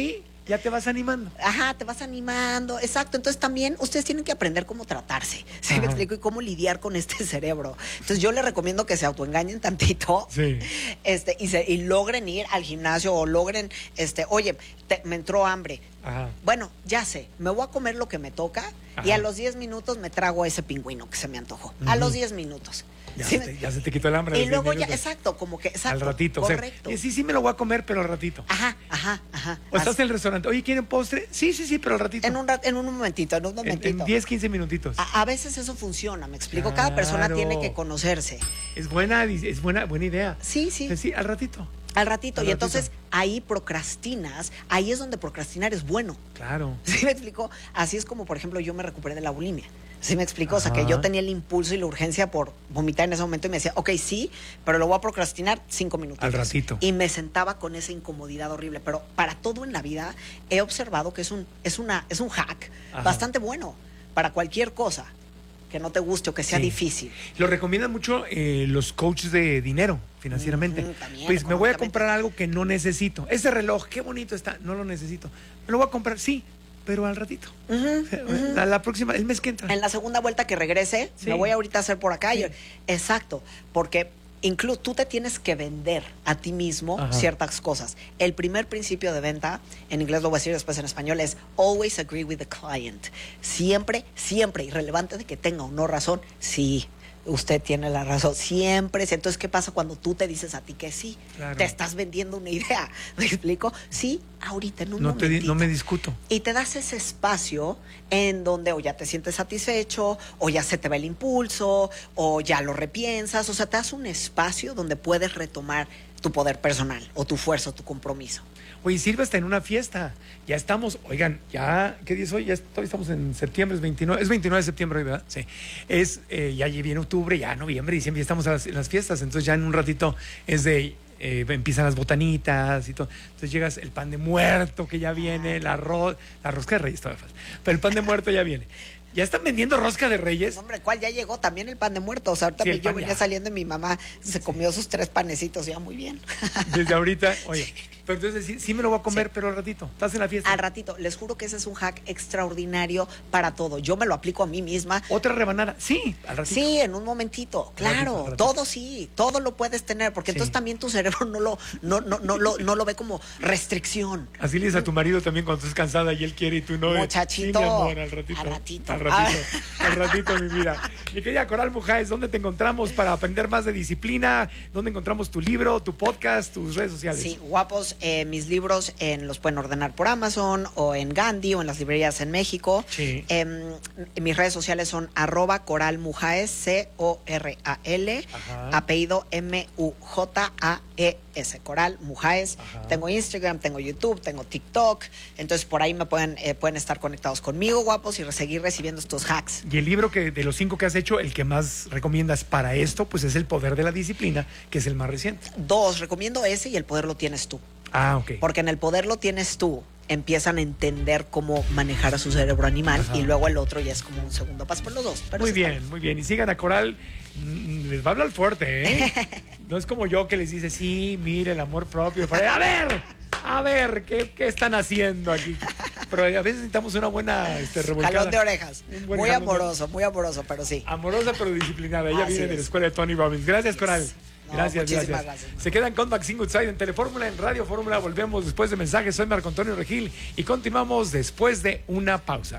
Speaker 1: Ya te vas animando.
Speaker 14: Ajá, te vas animando, exacto. Entonces también ustedes tienen que aprender cómo tratarse, ¿sí me explico? Y cómo lidiar con este cerebro. Entonces yo les recomiendo que se autoengañen tantito, sí. este, y, se, y logren ir al gimnasio o logren, este, oye, te, me entró hambre. Ajá. Bueno, ya sé, me voy a comer lo que me toca. Ajá. Y a los diez minutos me trago ese pingüino que se me antojó. Uh-huh. A los diez minutos.
Speaker 1: Ya, ¿sí? se te, ya se te quitó el hambre.
Speaker 14: Y luego ya, exacto, como que, exacto.
Speaker 1: Al ratito, correcto. O sea, sí, sí me lo voy a comer, pero al ratito.
Speaker 14: Ajá, ajá, ajá.
Speaker 1: O estás en el restaurante, oye, ¿quieren postre? Sí, sí, sí, pero al ratito.
Speaker 14: En un, en un momentito, en un momentito.
Speaker 1: En, en diez, quince minutitos.
Speaker 14: A, a veces eso funciona, me explico. Claro. Cada persona tiene que conocerse.
Speaker 1: Es buena, es buena, buena idea.
Speaker 14: Sí, sí.
Speaker 1: O sea, sí, al ratito.
Speaker 14: Al ratito.
Speaker 1: Al
Speaker 14: y
Speaker 1: ratito.
Speaker 14: Entonces ahí procrastinas, ahí es donde procrastinar es bueno.
Speaker 1: Claro.
Speaker 14: ¿Sí me explico? Así es como, por ejemplo, yo me recuperé de la bulimia. ¿Sí me explico? Ajá. O sea, que yo tenía el impulso y la urgencia por vomitar en ese momento y me decía, ok, sí, pero lo voy a procrastinar cinco minutos.
Speaker 1: Al ratito.
Speaker 14: Y me sentaba con esa incomodidad horrible. Pero para todo en la vida he observado que es un, es una, es un hack Ajá. bastante bueno para cualquier cosa que no te guste o que sea sí. difícil.
Speaker 1: Lo recomiendan mucho eh, los coaches de dinero financieramente. Mm, también, pues me voy a comprar algo que no necesito. Ese reloj, qué bonito está, no lo necesito. Me lo voy a comprar, sí, pero al ratito. Uh-huh, uh-huh. La, la próxima, el mes que entra.
Speaker 14: En la segunda vuelta que regrese, sí. me voy ahorita a hacer por acá. Sí. Yo, exacto, porque incluso tú te tienes que vender a ti mismo Ajá. ciertas cosas. El primer principio de venta, en inglés lo voy a decir después en español, es always agree with the client. Siempre, siempre, irrelevante de que tenga o no razón, sí. Usted tiene la razón, siempre. Entonces, ¿qué pasa cuando tú te dices a ti que sí? Claro. Te estás vendiendo una idea. ¿Me explico? Sí, ahorita en un
Speaker 1: no
Speaker 14: momentito.
Speaker 1: Te, no me discuto.
Speaker 14: Y te das ese espacio en donde o ya te sientes satisfecho, o ya se te va el impulso, o ya lo repiensas. O sea, te das un espacio donde puedes retomar tu poder personal, o tu fuerza, o tu compromiso.
Speaker 1: Oye, sirve hasta en una fiesta. Ya estamos, oigan, ya, ¿qué día es hoy? Ya estoy, estamos en septiembre, es veintinueve, es veintinueve de septiembre hoy, ¿verdad? Sí. Es, eh, ya viene octubre, ya noviembre, diciembre, ya estamos en las, en las fiestas. Entonces ya en un ratito es de, eh, empiezan las botanitas y todo. Entonces llegas el pan de muerto que ya viene, el arroz, la rosca de Reyes todavía falta, pero el pan de muerto ya viene. ¿Ya están vendiendo rosca de Reyes?
Speaker 14: Hombre, ¿cuál ya llegó? También el pan de muerto. O sea, ahorita sí, yo venía ya. saliendo y mi mamá se comió sus tres panecitos ya muy bien.
Speaker 1: Desde ahorita, oye, pero entonces sí, sí me lo voy a comer, sí. pero al ratito. ¿Estás en la fiesta?
Speaker 14: Al ratito. Les juro que ese es un hack extraordinario para todo. Yo me lo aplico a mí misma.
Speaker 1: ¿Otra rebanada? Sí, al ratito.
Speaker 14: Sí, en un momentito. Claro, ratito, ratito. Todo sí. Todo lo puedes tener, porque sí. entonces también tu cerebro no lo, no, no, no, lo, no lo ve como restricción.
Speaker 1: Así le dices a tu marido también cuando estás cansada y él quiere y tú no.
Speaker 14: Muchachito.
Speaker 1: Sí, mi amor, al ratito.
Speaker 14: Al ratito.
Speaker 1: Al ratito. Al ratito, mi vida. Mi querida Coral Mujáez, ¿dónde te encontramos para aprender más de disciplina? ¿Dónde encontramos tu libro, tu podcast, tus redes sociales?
Speaker 14: Sí, guapos, eh, mis libros en, los pueden ordenar por Amazon o en Gandhi o en las librerías en México.
Speaker 1: Sí.
Speaker 14: Eh, mis redes sociales son arroba Coral Mujáez, C O R A L, Ajá. apellido M U J A E S, Coral Mujáez. Ajá. Tengo Instagram, tengo YouTube, tengo TikTok. Entonces por ahí me pueden, eh, pueden estar conectados conmigo, guapos, y seguir recibiendo estos hacks.
Speaker 1: Y el libro que de los cinco que has hecho, el que más recomiendas para esto, pues es El Poder de la Disciplina, que es el más reciente.
Speaker 14: Dos, recomiendo ese y El Poder lo tienes tú.
Speaker 1: Ah, ok.
Speaker 14: Porque en El Poder lo tienes tú, empiezan a entender cómo manejar a su cerebro animal. Ajá. Y luego el otro ya es como un segundo paso por los dos. Pero
Speaker 1: muy bien, está. Muy bien. Y sigan a Coral, les va a hablar fuerte, ¿eh? No es como yo que les dice, sí, mire, el amor propio. A ver, a ver, ¿qué, qué están haciendo aquí? Pero a veces necesitamos una buena este, revolcada.
Speaker 14: Jalón de orejas. Muy amoroso, de... muy amoroso, pero sí.
Speaker 1: Amorosa pero disciplinada. Ella Así viene es. de la escuela de Tony Robbins. Gracias, Coral. No, gracias, gracias. gracias. Se quedan con Maxine Goodside en Telefórmula, en Radio Fórmula. Volvemos después de mensajes. Soy Marco Antonio Regil y continuamos después de una pausa.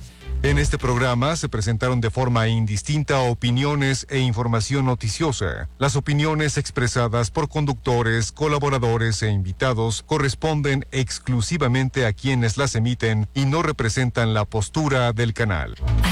Speaker 12: En este programa se presentaron de forma indistinta opiniones e información noticiosa. Las opiniones expresadas por conductores, colaboradores e invitados corresponden exclusivamente a quienes las emiten y no representan la postura del canal.